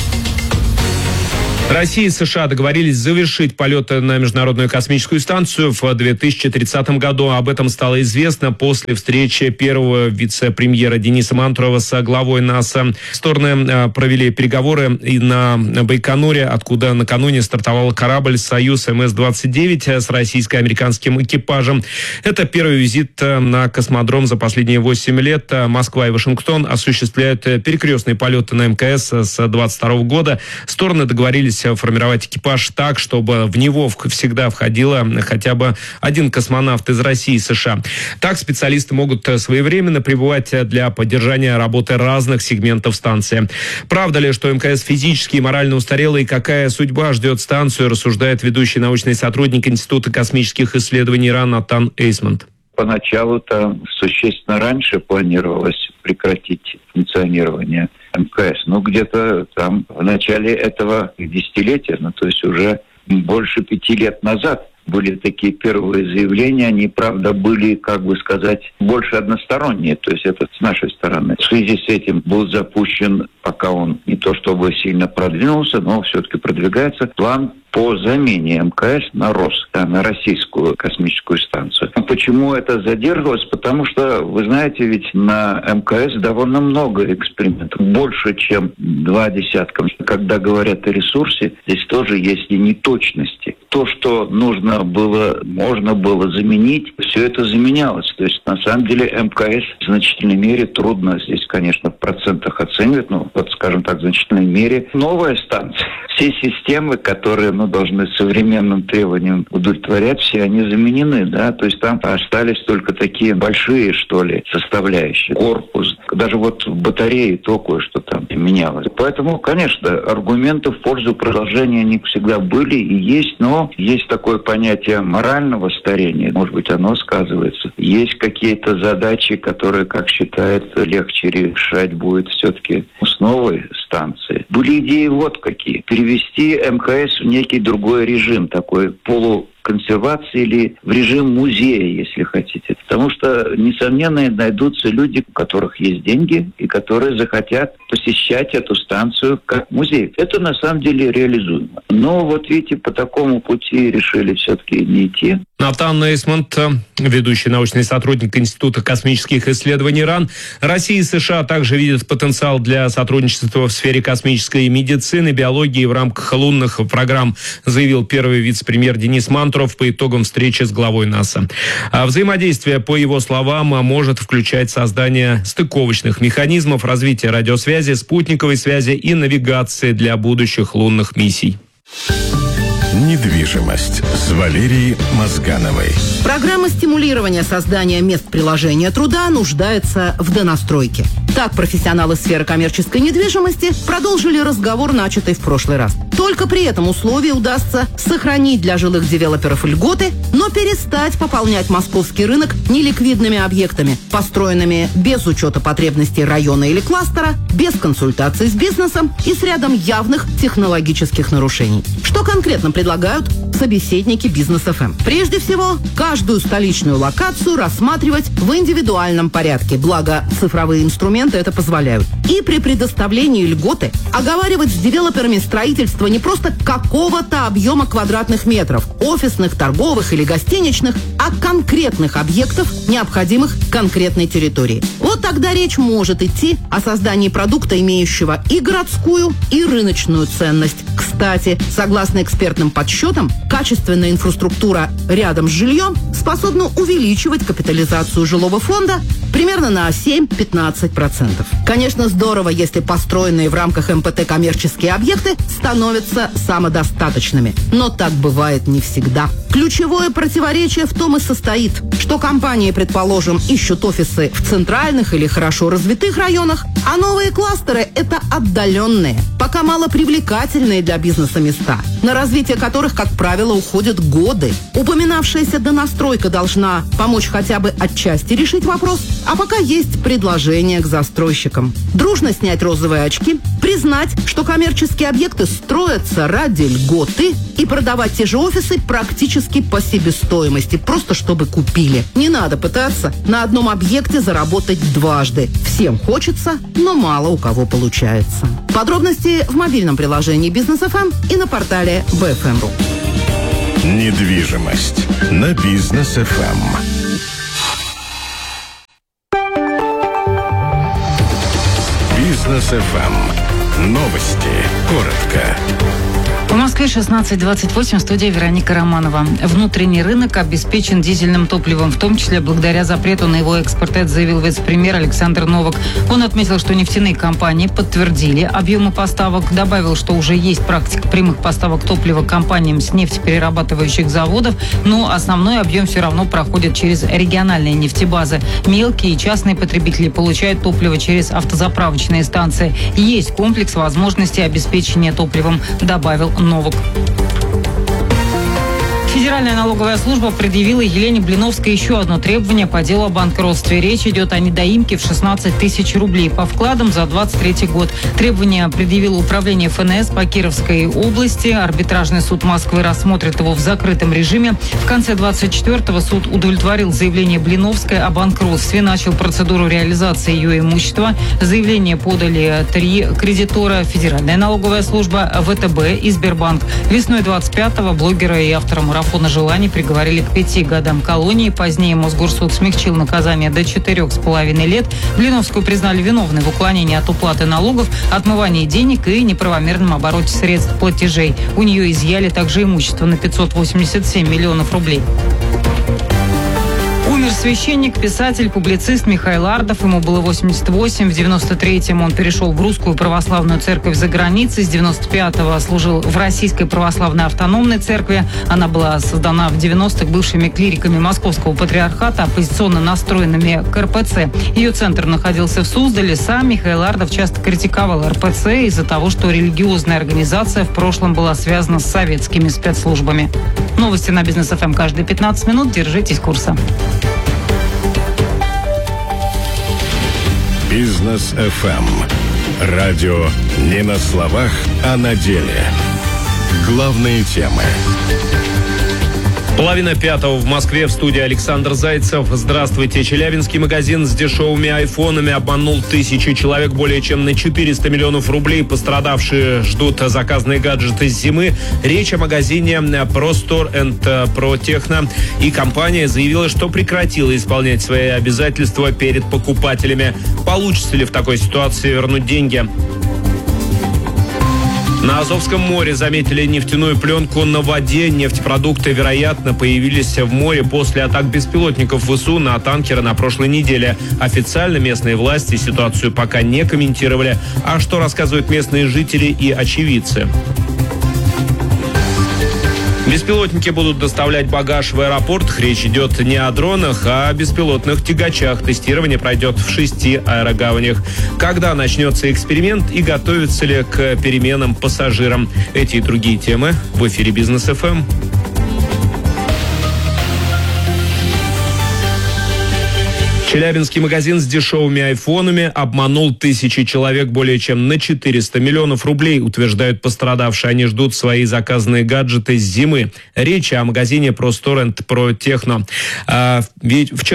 Россия и США договорились завершить полеты на Международную космическую станцию в две тысячи тридцатом году. Об этом стало известно после встречи первого вице-премьера Дениса Мантурова с главой НАСА. Стороны провели переговоры и на Байконуре, откуда накануне стартовал корабль «Союз эм эс двадцать девять» с российско-американским экипажем. Это первый визит на космодром за последние восемь лет. Москва и Вашингтон осуществляют перекрестные полеты на эм ка эс с двадцать второго года. Стороны договорились формировать экипаж так, чтобы в него всегда входило хотя бы один космонавт из России и США. Так специалисты могут своевременно прибывать для поддержания работы разных сегментов станции. Правда ли, что эм ка эс физически и морально устарела, и какая судьба ждет станцию, рассуждает ведущий научный сотрудник Института космических исследований РАН Натан Эйсмонт. Поначалу-то существенно раньше планировалось прекратить функционирование эм ка эс. Ну, где-то там в начале этого десятилетия, ну, то есть уже больше пяти лет назад были такие первые заявления. Они, правда, были, как бы сказать, больше односторонние. То есть это с нашей стороны. В связи с этим был запущен, пока он не то чтобы сильно продвинулся, но все-таки продвигается, план по замене эм ка эс на РОС, да, на российскую космическую станцию. Почему это задерживалось? Потому что, вы знаете, ведь на эм ка эс довольно много экспериментов, больше, чем два десятка. Когда говорят о ресурсе, здесь тоже есть и неточности. То, что нужно было, можно было заменить, все это заменялось. То есть, на самом деле, эм ка эс в значительной мере трудно здесь, конечно, в процентах оценивать, ну, вот, скажем так, в значительной мере новая станция. Все системы, которые, ну, должны современным требованиям удовлетворять, все они заменены, да, то есть там остались только такие большие, что ли, составляющие. Корпус, даже вот в батарее то кое-что там менялось. Поэтому, конечно, аргументы в пользу продолжения не всегда были и есть, но есть такое понятие морального старения, может быть, оно сказывается. Есть какие-то задачи, которые, как считают, легче решать будет все-таки с новой станции. Были идеи вот какие. Перевести эм ка эс в некий другой режим, такой полуконсервации или в режим музея, если хотите. Потому что, несомненно, найдутся люди, у которых есть деньги и которые захотят посещать эту станцию как музей. Это на самом деле реализуемо. Но вот видите, по такому пути решили все-таки не идти. Натан Эйсмонт, ведущий научный сотрудник Института космических исследований РАН. Россия и США также видят потенциал для сотрудничества в сфере космической медицины, биологии в рамках лунных программ, заявил первый вице-премьер Денис Мантуров по итогам встречи с главой НАСА. А взаимодействие, по его словам, может включать создание стыковочных механизмов, развитие радиосвязи, спутниковой связи и навигации для будущих лунных миссий. Недвижимость с Валерией Мозгановой. Программа стимулирования создания мест приложения труда нуждается в донастройке. Так профессионалы сферы коммерческой недвижимости продолжили разговор, начатый в прошлый раз. Только при этом условии удастся сохранить для жилых девелоперов льготы, но перестать пополнять московский рынок неликвидными объектами, построенными без учета потребностей района или кластера, без консультаций с бизнесом и с рядом явных технологических нарушений. Что конкретно предлагают собеседники Бизнес эф эм? Прежде всего, каждую столичную локацию рассматривать в индивидуальном порядке, благо цифровые инструменты это позволяют. и при предоставлении льготы оговаривать с девелоперами строительство не просто какого-то объема квадратных метров, офисных, торговых или гостиничных, а конкретных объектов, необходимых конкретной территории. Вот тогда речь может идти о создании продукта, имеющего и городскую, и рыночную ценность. Кстати, согласно экспертным подсчетам, качественная инфраструктура рядом с жильем способна увеличивать капитализацию жилого фонда примерно на семь-пятнадцать процентов. Конечно, здорово, если построенные в рамках эм пэ тэ коммерческие объекты становятся самодостаточными. Но так бывает не всегда. Ключевое противоречие в том и состоит, что компании, предположим, ищут офисы в центральных или хорошо развитых районах, а новые кластеры – это отдаленные, пока малопривлекательные для бизнеса места, на развитие которых, как правило, уходят годы. Упоминавшаяся донастройка должна помочь хотя бы отчасти решить вопрос, а пока есть предложение к застройщикам. Дружно снять розовые очки, признать, что коммерческие объекты строятся ради льготы и продавать те же офисы практически по себестоимости, просто чтобы купили. Не надо пытаться на одном объекте заработать дважды. Всем хочется, но мало у кого получается. Подробности в мобильном приложении Бизнес эф эм и на портале би эф эм точка ру. Недвижимость на Бизнес эф эм. Бизнес эф эм. Новости. Коротко. В Москве шестнадцать двадцать восемь, студия Вероника Романова. Внутренний рынок обеспечен дизельным топливом, в том числе благодаря запрету на его экспорт, это заявил вице-премьер Александр Новак. Он отметил, что нефтяные компании подтвердили объемы поставок, добавил, что уже есть практика прямых поставок топлива компаниям с нефтеперерабатывающих заводов, но основной объем все равно проходит через региональные нефтебазы. Мелкие и частные потребители получают топливо через автозаправочные станции. Есть комплекс возможностей обеспечения топливом, добавил Новак. Федеральная налоговая служба предъявила Елене Блиновской еще одно требование по делу о банкротстве. Речь идет о недоимке в шестнадцать тысяч рублей по вкладам за двадцать третий год. Требование предъявило управление эф эн эс по Кировской области. Арбитражный суд Москвы рассмотрит его в закрытом режиме. В конце двадцать четвёртого суд удовлетворил заявление Блиновской о банкротстве, начал процедуру реализации ее имущества. Заявление подали три кредитора: Федеральная налоговая служба, вэ тэ бэ и Сбербанк. Весной двадцать пятого блогера и автора марафона «Марафона желаний» приговорили к пяти годам колонии. Позднее Мосгорсуд смягчил наказание до четырех с половиной лет. Блиновскую признали виновной в уклонении от уплаты налогов, отмывании денег и неправомерном обороте средств платежей. У нее изъяли также имущество на пятьсот восемьдесят семь миллионов рублей. Умер священник, писатель, публицист Михаил Ардов. Ему было восемьдесят восемь. В девяносто третьем он перешел в Русскую православную церковь за границей. С девяносто пятого служил в Российской православной автономной церкви. Она была создана в девяностых бывшими клириками Московского патриархата, оппозиционно настроенными к эр пэ цэ. Ее центр находился в Суздале. Сам Михаил Ардов часто критиковал эр пэ цэ из-за того, что религиозная организация в прошлом была связана с советскими спецслужбами. Новости на Бизнес эф эм каждые пятнадцать минут. Держитесь курса. Бизнес эф эм. Радио не на словах, а на деле. Главные темы. Половина пятого в Москве, в студии Александр Зайцев. Здравствуйте. Челябинский магазин с дешевыми айфонами обманул тысячи человек, более чем на четыреста миллионов рублей. Пострадавшие ждут заказные гаджеты с зимы. Речь о магазине Pro Store and Pro Techno. И компания заявила, что прекратила исполнять свои обязательства перед покупателями. Получится ли в такой ситуации вернуть деньги? На Азовском море заметили нефтяную пленку на воде. Нефтепродукты, вероятно, появились в море после атак беспилотников вэ эс у на танкеры на прошлой неделе. Официально местные власти ситуацию пока не комментировали. А что рассказывают местные жители и очевидцы? Беспилотники будут доставлять багаж в аэропортах. Речь идет не о дронах, а о беспилотных тягачах. Тестирование пройдет в шести аэрогаванях. Когда начнется эксперимент и готовится ли к переменам пассажирам? Эти и другие темы в эфире Бизнес эф эм. Челябинский магазин с дешевыми айфонами обманул тысячи человек, более чем на четыреста миллионов рублей, утверждают пострадавшие. Они ждут свои заказанные гаджеты с зимы. Речь о магазине Pro Store and Pro Techno. А, ведь вчера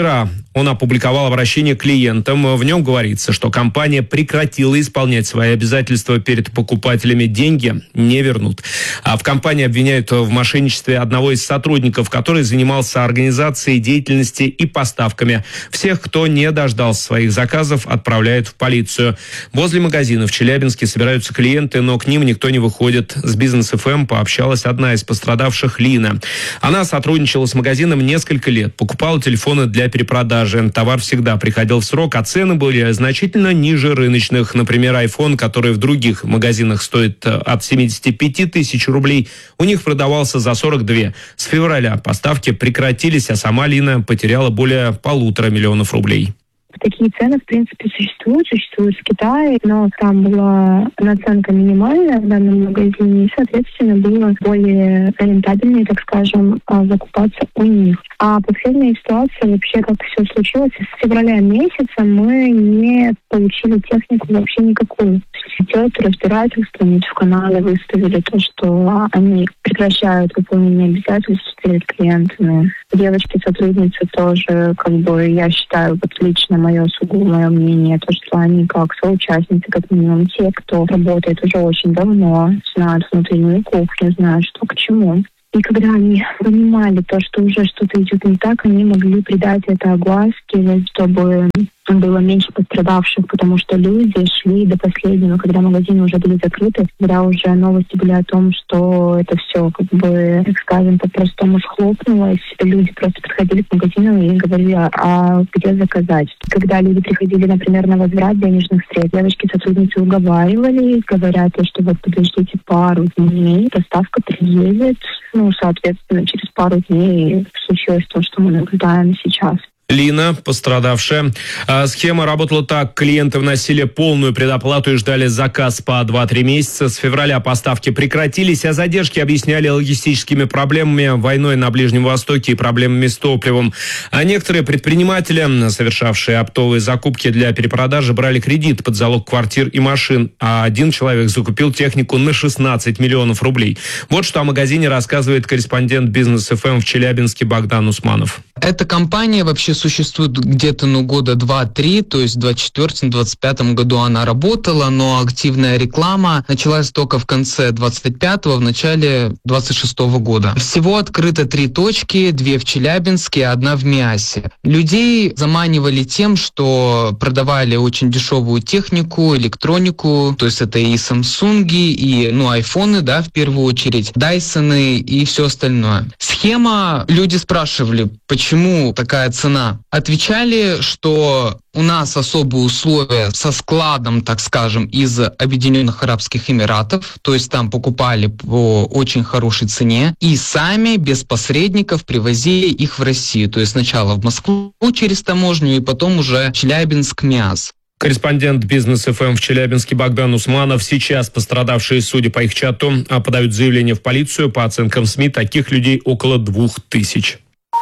Он опубликовал обращение к клиентам. В нем говорится, что компания прекратила исполнять свои обязательства перед покупателями. Деньги не вернут. А в компании обвиняют в мошенничестве одного из сотрудников, который занимался организацией деятельности и поставками. Всех, кто не дождался своих заказов, отправляют в полицию. Возле магазина в Челябинске собираются клиенты, но к ним никто не выходит. С Бизнес эф эм пообщалась одна из пострадавших, Лина. Она сотрудничала с магазином несколько лет, покупала телефоны для перепродажи. Товар всегда приходил в срок, а цены были значительно ниже рыночных. Например, iPhone, который в других магазинах стоит от семьдесят пять тысяч рублей, у них продавался за сорок два. С февраля поставки прекратились, а сама Лина потеряла более полутора миллионов рублей. Такие цены, в принципе, существуют, существуют в Китае, но там была наценка минимальная в данном магазине, и, соответственно, было более рентабельнее, так скажем, закупаться у них. А последняя ситуация, вообще, как все случилось, с февраля месяца мы не получили технику вообще никакую. Идет разбирательство, в канале выставили то, что они прекращают выполнение обязательств перед клиентами. Девочки-сотрудницы тоже, как бы, я считаю, вот лично мое сугубое мнение, то, что они как соучастницы, как минимум те, кто работает уже очень давно, знают внутреннюю кухню, знают, что к чему. И когда они понимали то, что уже что-то идет не так, они могли придать это огласке, чтобы было меньше пострадавших, потому что люди шли до последнего, когда магазины уже были закрыты, когда уже новости были о том, что это все, как бы, так скажем, по-простому схлопнулось. Люди просто приходили к магазину и говорили, а где заказать. Когда люди приходили, например, на возврат денежных средств, девочки-сотрудницы уговаривали, говорят, что вот подождите пару дней, доставка приедет. Ну, соответственно, через пару дней случилось то, что мы наблюдаем сейчас. Лина, пострадавшая. А, схема работала так. Клиенты вносили полную предоплату и ждали заказ по два-три месяца. С февраля поставки прекратились, а задержки объясняли логистическими проблемами, войной на Ближнем Востоке и проблемами с топливом. А некоторые предприниматели, совершавшие оптовые закупки для перепродажи, брали кредит под залог квартир и машин, а один человек закупил технику на шестнадцать миллионов рублей. Вот что о магазине рассказывает корреспондент Бизнес эф эм в Челябинске Богдан Усманов. Эта компания вообще существует где-то, ну, года два-три, то есть в двадцать четвёртом - двадцать пятом году она работала, но активная реклама началась только в конце двадцать пятого, в начале двадцать шестого года. Всего открыто три точки, две в Челябинске, одна в Миасе. Людей заманивали тем, что продавали очень дешевую технику, электронику, то есть это и Самсунги, и, ну, айфоны, да, в первую очередь, Дайсоны и все остальное. Схема, люди спрашивали, почему такая цена? Отвечали, что у нас особые условия со складом, так скажем, из Объединенных Арабских Эмиратов, то есть там покупали по очень хорошей цене, и сами без посредников привозили их в Россию, то есть сначала в Москву через таможню, и потом уже Челябинск, МИАС. Корреспондент Бизнес эф эм в Челябинске Богдан Усманов. Сейчас пострадавшие, судя по их чату, подают заявление в полицию. По оценкам СМИ, таких людей около двух тысяч.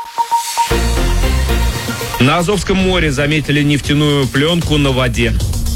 На Азовском море заметили нефтяную пленку на воде.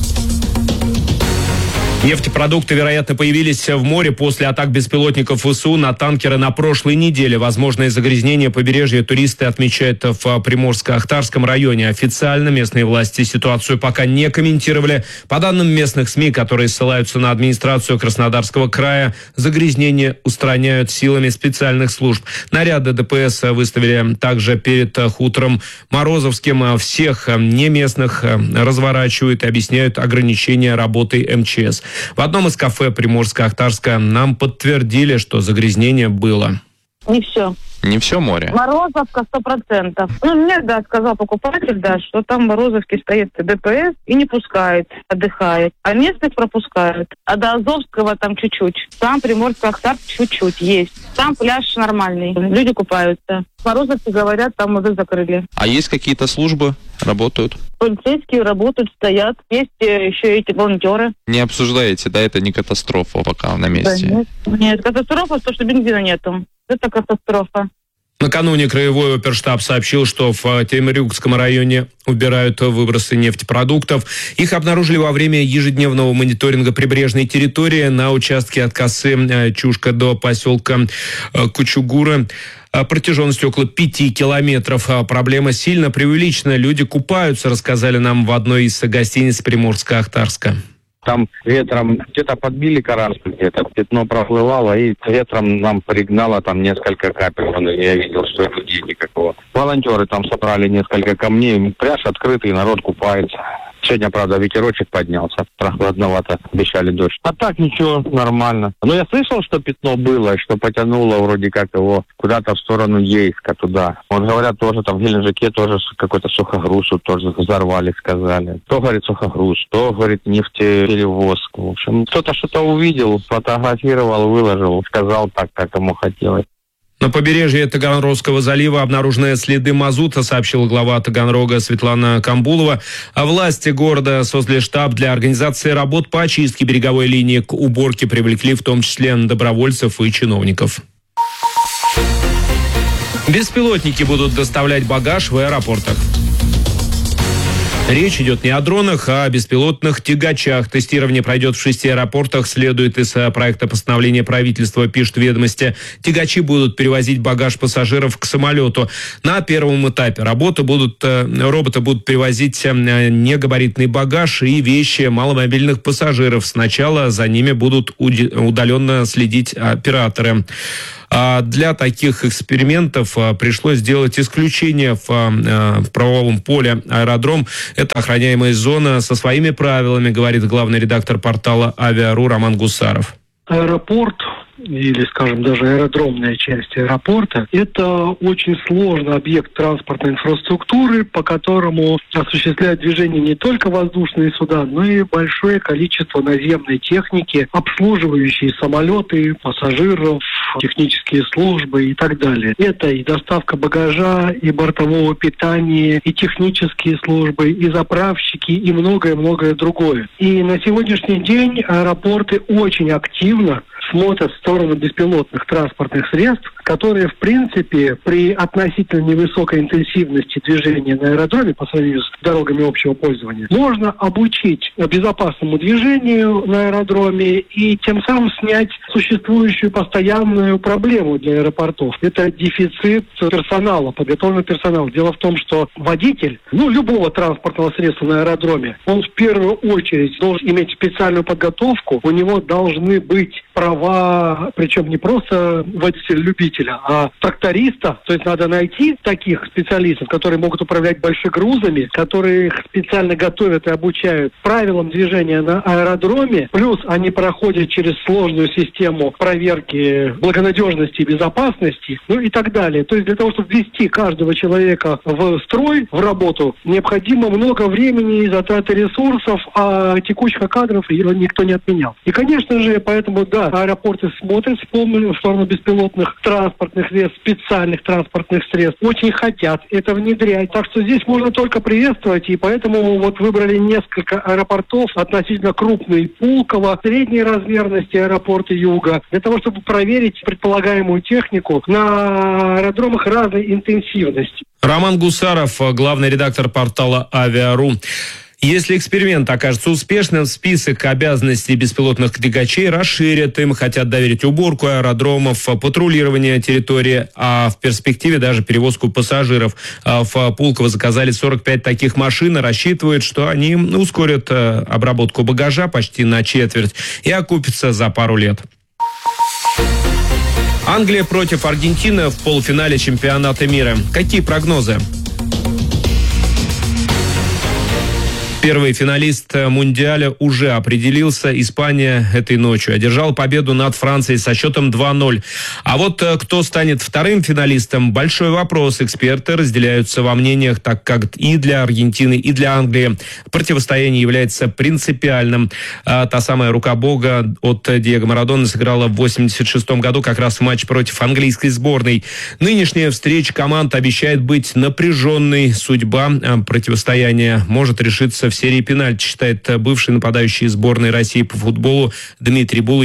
Нефтепродукты, вероятно, появились в море после атак беспилотников вэ эс у на танкеры на прошлой неделе. Возможное загрязнение побережья туристы отмечают в Приморско-Ахтарском районе. Официально местные власти ситуацию пока не комментировали. По данным местных СМИ, которые ссылаются на администрацию Краснодарского края, загрязнение устраняют силами специальных служб. Наряды дэ пэ эс выставили также перед хутором Морозовским. Всех неместных разворачивают и объясняют ограничения работы эм че эс. В одном из кафе Приморско-Ахтарска нам подтвердили, что загрязнение было. Не все. Не все море? Морозовка сто процентов. Ну, мне, да, сказал покупатель, да, что там в Морозовке стоит дэ пэ эс и не пускает, отдыхает. А местных пропускают. А до Азовского там чуть-чуть. Там Приморско-Ахтарск чуть-чуть есть. Там пляж нормальный. Люди купаются. В Морозовке, говорят, там уже закрыли. А есть какие-то службы? Работают? Полицейские работают, стоят. Есть еще эти волонтеры. Не обсуждаете, да? Это не катастрофа пока на месте? Да, нет. Нет, катастрофа, то, что бензина нету. Это катастрофа. Накануне краевой оперштаб сообщил, что в Темрюкском районе убирают выбросы нефтепродуктов. Их обнаружили во время ежедневного мониторинга прибрежной территории на участке от косы Чушка до поселка Кучугура. протяженностью около пяти километров. Проблема сильно преувеличена. Люди купаются, рассказали нам в одной из гостиниц Приморска-Ахтарска. Там ветром где-то подбили корабль, где-то пятно проплывало, и ветром нам пригнало там несколько капель. Я видел, что людей никакого. Волонтеры там собрали несколько камней, пляж открытый, народ купается. Сегодня, правда, ветерочек поднялся, прохладновато, обещали дождь. А так ничего, нормально. Но я слышал, что пятно было, что потянуло вроде как его куда-то в сторону Ейска, туда. Вот говорят, тоже там в Геленджике тоже какой-то сухогруз тоже взорвали, сказали. То, говорит, сухогруз, то, говорит, нефтеперевозка. В общем, кто-то что-то увидел, сфотографировал, выложил, сказал так, как ему хотелось. На побережье Таганрогского залива обнаружены следы мазута, сообщила глава Таганрога Светлана Камбулова. А власти города создали штаб для организации работ по очистке береговой линии. К уборке привлекли в том числе добровольцев и чиновников. Беспилотники будут доставлять багаж в аэропортах. Речь идет не о дронах, а о беспилотных тягачах. Тестирование пройдет в шести аэропортах, следует из проекта постановления правительства, пишут «Ведомости». Тягачи будут перевозить багаж пассажиров к самолету. На первом этапе работы будут, роботы будут перевозить негабаритный багаж и вещи маломобильных пассажиров. Сначала за ними будут удаленно следить операторы. Для таких экспериментов пришлось сделать исключение в, в правовом поле. Аэродром – это охраняемая зона со своими правилами, говорит главный редактор портала «Авиару» Роман Гусаров. Аэропорт или, скажем, даже аэродромная часть аэропорта, это очень сложный объект транспортной инфраструктуры, по которому осуществляют движение не только воздушные суда, но и большое количество наземной техники, обслуживающие самолеты, пассажиров, технические службы и так далее. Это и доставка багажа, и бортового питания, и технические службы, и заправщики, и многое-многое другое. И на сегодняшний день аэропорты очень активно смотрят в сторону беспилотных транспортных средств, которые, в принципе, при относительно невысокой интенсивности движения на аэродроме по сравнению с дорогами общего пользования, можно обучить безопасному движению на аэродроме и тем самым снять существующую постоянную проблему для аэропортов. Это дефицит персонала, подготовленного персонала. Дело в том, что водитель, ну, любого транспортного средства на аэродроме, он в первую очередь должен иметь специальную подготовку, у него должны быть права, причем не просто водителя-любителя, а тракториста. То есть надо найти таких специалистов, которые могут управлять большими грузами, которые их специально готовят и обучают правилам движения на аэродроме. Плюс они проходят через сложную систему проверки благонадежности и безопасности, ну и так далее. То есть для того, чтобы ввести каждого человека в строй, в работу, необходимо много времени и затраты ресурсов, а текущих кадров никто не отменял. И, конечно же, поэтому, да, аэропорты смотрят в сторону беспилотных транспортных средств, специальных транспортных средств. Очень хотят это внедрять. Так что здесь можно только приветствовать, и поэтому вот выбрали несколько аэропортов, относительно крупные Пулково, средней размерности аэропорты Юга, для того, чтобы проверить предполагаемую технику на аэродромах разной интенсивности. Роман Гусаров, главный редактор портала «Авиару». Если эксперимент окажется успешным, список обязанностей беспилотных тягачей расширят. Им хотят доверить уборку аэродромов, патрулирование территории, а в перспективе даже перевозку пассажиров. В Пулково заказали сорок пять таких машин и рассчитывают, что они ускорят обработку багажа почти на четверть и окупятся за пару лет. Англия против Аргентины в полуфинале чемпионата мира. Какие прогнозы? Первый финалист Мундиаля уже определился. Испания этой ночью одержала победу над Францией со счетом два ноль. А вот кто станет вторым финалистом – большой вопрос. Эксперты разделяются во мнениях, так как и для Аргентины, и для Англии противостояние является принципиальным. А та самая рука бога от Диего Марадоны сыграла в восемьдесят шестом году как раз в матч против английской сборной. Нынешняя встреча команд обещает быть напряженной. Судьба противостояния может решиться в серии пенальти, считает бывший нападающий сборной России по футболу Дмитрий Булыкин.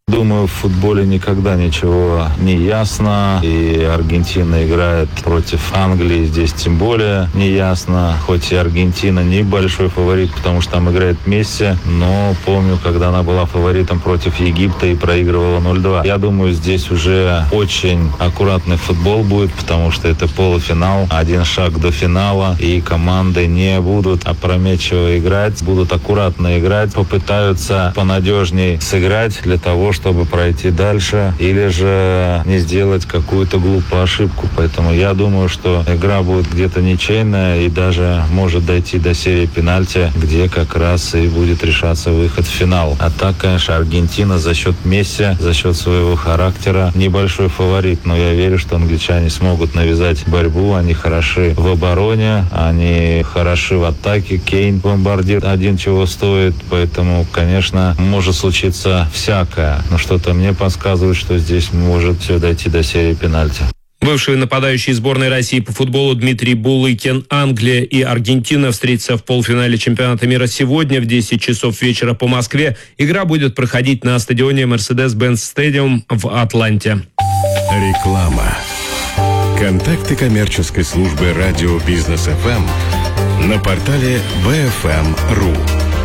Думаю, в футболе никогда ничего не ясно. И Аргентина играет против Англии, здесь тем более не ясно. Хоть и Аргентина небольшой фаворит, потому что там играет Месси, но помню, когда она была фаворитом против Египта и проигрывала ноль-два. Я думаю, здесь уже очень аккуратный футбол будет, потому что это полуфинал, один шаг до финала, и команды не будут опрометчиво играть, будут аккуратно играть, попытаются понадежнее сыграть для того, чтобы пройти дальше, или же не сделать какую-то глупую ошибку. Поэтому я думаю, что игра будет где-то ничейная и даже может дойти до серии пенальти, где как раз и будет решаться выход в финал. А так, конечно, Аргентина за счет Месси, за счет своего характера небольшой фаворит, но я верю, что англичане смогут навязать борьбу. Они хороши в обороне, они хороши в атаке. Кейн бомбардир один чего стоит, поэтому, конечно, может случиться всякое. Но что-то мне подсказывает, что здесь может все дойти до серии пенальти. Бывший нападающий сборной России по футболу Дмитрий Булыкин. Англия и Аргентина встретятся в полуфинале чемпионата мира сегодня в десять часов вечера по Москве. Игра будет проходить на стадионе Mercedes-Benz Stadium в Атланте. Реклама. Контакты коммерческой службы радио Бизнес эф эм на портале би эф эм точка ру.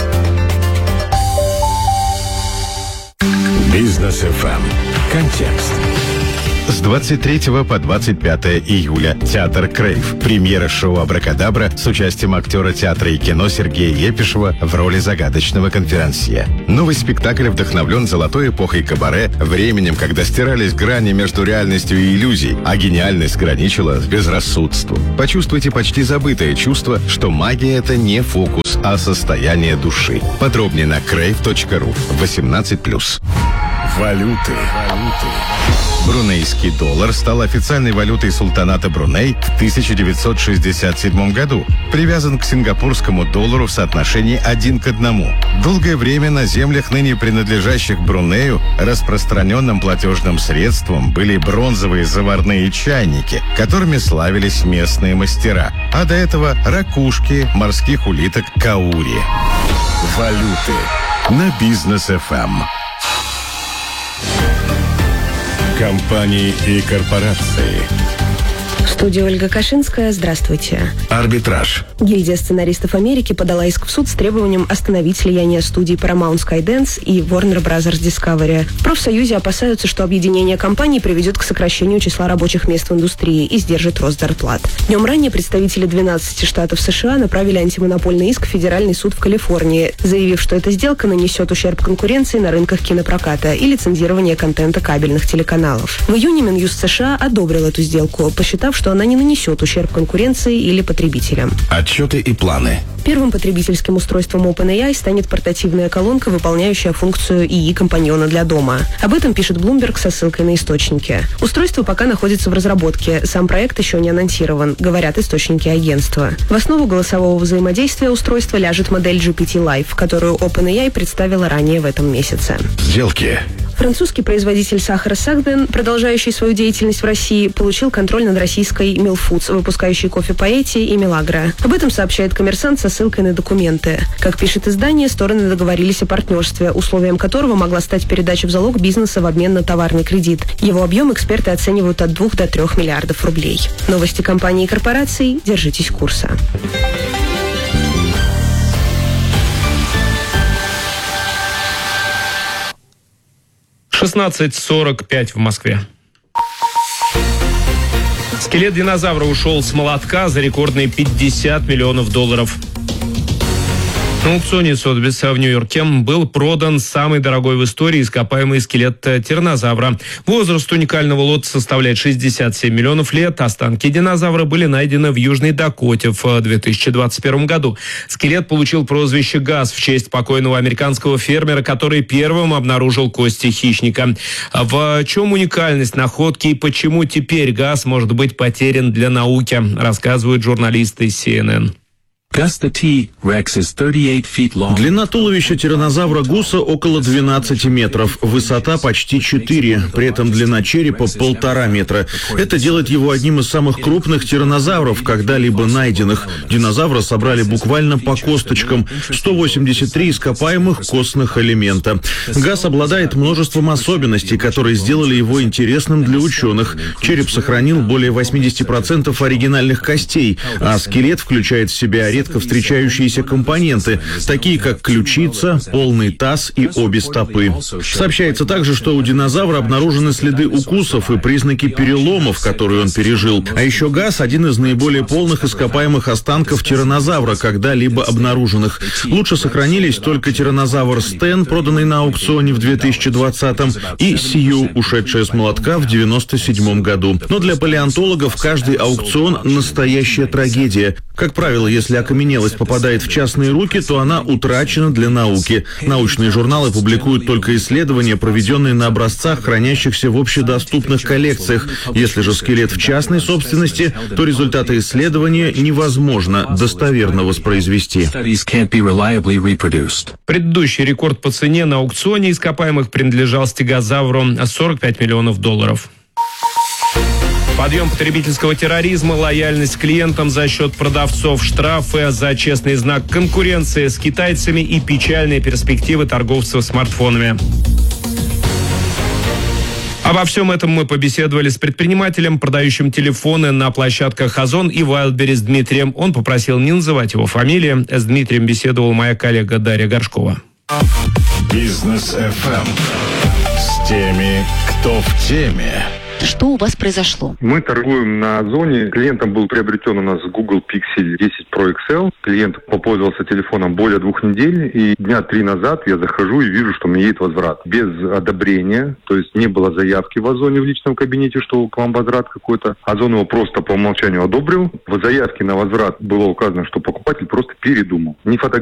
Бизнес эф эм. Контекст. С двадцать третьего по двадцать пятое июля театр Крейв. Премьера шоу «Абракадабра» с участием актера театра и кино Сергея Епишева в роли загадочного конферансье. Новый спектакль вдохновлен золотой эпохой кабаре, временем, когда стирались грани между реальностью и иллюзией, а гениальность граничила с безрассудством. Почувствуйте почти забытое чувство, что магия — это не фокус, а состояние души. Подробнее на крейв точка ру. восемнадцать плюс. Валюты. Валюты. Брунейский доллар стал официальной валютой султаната Бруней в тысяча девятьсот шестьдесят седьмом году. Привязан к сингапурскому доллару в соотношении один к одному. Долгое время на землях, ныне принадлежащих Брунею, распространенным платежным средством были бронзовые заварные чайники, которыми славились местные мастера. А до этого ракушки, морских улиток, каури. Валюты на Бизнес эф эм. Компании и корпорации. Студия Ольга Кашинская. Здравствуйте. Арбитраж. Гильдия сценаристов Америки подала иск в суд с требованием остановить слияние студий Paramount Skydance и Warner Bros. Discovery. В профсоюзе опасаются, что объединение компаний приведет к сокращению числа рабочих мест в индустрии и сдержит рост зарплат. Днем ранее представители двенадцати штатов США направили антимонопольный иск в Федеральный суд в Калифорнии, заявив, что эта сделка нанесет ущерб конкуренции на рынках кинопроката и лицензирования контента кабельных телеканалов. В июне Минюст США одобрил эту сделку, посчитав, что она не нанесет ущерб конкуренции или потребителям. Отчеты и планы. Первым потребительским устройством OpenAI станет портативная колонка, выполняющая функцию ИИ-компаньона для дома. Об этом пишет Bloomberg со ссылкой на источники. Устройство пока находится в разработке, сам проект еще не анонсирован, говорят источники агентства. В основу голосового взаимодействия устройства ляжет модель джи пи ти Live, которую OpenAI представила ранее в этом месяце. Сделки. Французский производитель сахара Сагден, продолжающий свою деятельность в России, получил контроль над российской Мил Фудс, выпускающей кофе Поэти и Милагро. Об этом сообщает «Коммерсант» со ссылкой на документы. Как пишет издание, стороны договорились о партнерстве, условием которого могла стать передача в залог бизнеса в обмен на товарный кредит. Его объем эксперты оценивают от двух до трех миллиардов рублей. Новости компаний и корпораций. Держитесь курса. шестнадцать сорок пять в Москве. Скелет динозавра ушел с молотка за рекордные пятьдесят миллионов долларов. На аукционе Сотбис в Нью-Йорке был продан самый дорогой в истории ископаемый скелет тираннозавра. Возраст уникального лота составляет шестьдесят семь миллионов лет. Останки динозавра были найдены в Южной Дакоте в две тысячи двадцать первом году. Скелет получил прозвище «Газ» в честь покойного американского фермера, который первым обнаружил кости хищника. В чем уникальность находки и почему теперь Газ может быть потерян для науки, рассказывают журналисты си эн эн. Длина туловища тираннозавра Гуса около двенадцати метров, высота почти четыре, при этом длина черепа полтора метра. Это делает его одним из самых крупных тираннозавров, когда-либо найденных. Динозавра собрали буквально по косточкам, сто восемьдесят три ископаемых костных элемента. Гас обладает множеством особенностей, которые сделали его интересным для ученых. Череп сохранил более восемьдесят процентов оригинальных костей, а скелет включает в себя редко встречающиеся компоненты, такие как ключица, полный таз и обе стопы. Сообщается также, что у динозавра обнаружены следы укусов и признаки переломов, которые он пережил. А еще Гас – один из наиболее полных ископаемых останков тираннозавра, когда-либо обнаруженных. Лучше сохранились только тираннозавр Стэн, проданный на аукционе в две тысячи двадцатом, и Сью, ушедшая с молотка в девяносто седьмом году. Но для палеонтологов каждый аукцион – настоящая трагедия. Как правило, если окаменелость попадает в частные руки, то она утрачена для науки. Научные журналы публикуют только исследования, проведенные на образцах, хранящихся в общедоступных коллекциях. Если же скелет в частной собственности, то результаты исследования невозможно достоверно воспроизвести. Предыдущий рекорд по цене на аукционе ископаемых принадлежал стегозавру – сорок пять миллионов долларов. Подъем потребительского терроризма, лояльность клиентам за счет продавцов, штрафы за честный знак конкуренции с китайцами и печальные перспективы торговцев смартфонами. Обо всем этом мы побеседовали с предпринимателем, продающим телефоны на площадках Озон и Wildberries Дмитрием. Он попросил не называть его фамилии. С Дмитрием беседовала моя коллега Дарья Горшкова. Бизнес эф эм с теми, кто в теме. Что у вас произошло? Мы торгуем на Озоне. Клиентом был приобретен у нас Google Pixel десять Pro икс эл. Клиент попользовался телефоном более двух недель. И дня три назад я захожу и вижу, что мне едет возврат. Без одобрения. То есть не было заявки в Озоне в личном кабинете, что к вам возврат какой-то. Озон его просто по умолчанию одобрил. В заявке на возврат было указано, что покупатель просто передумал. Не фото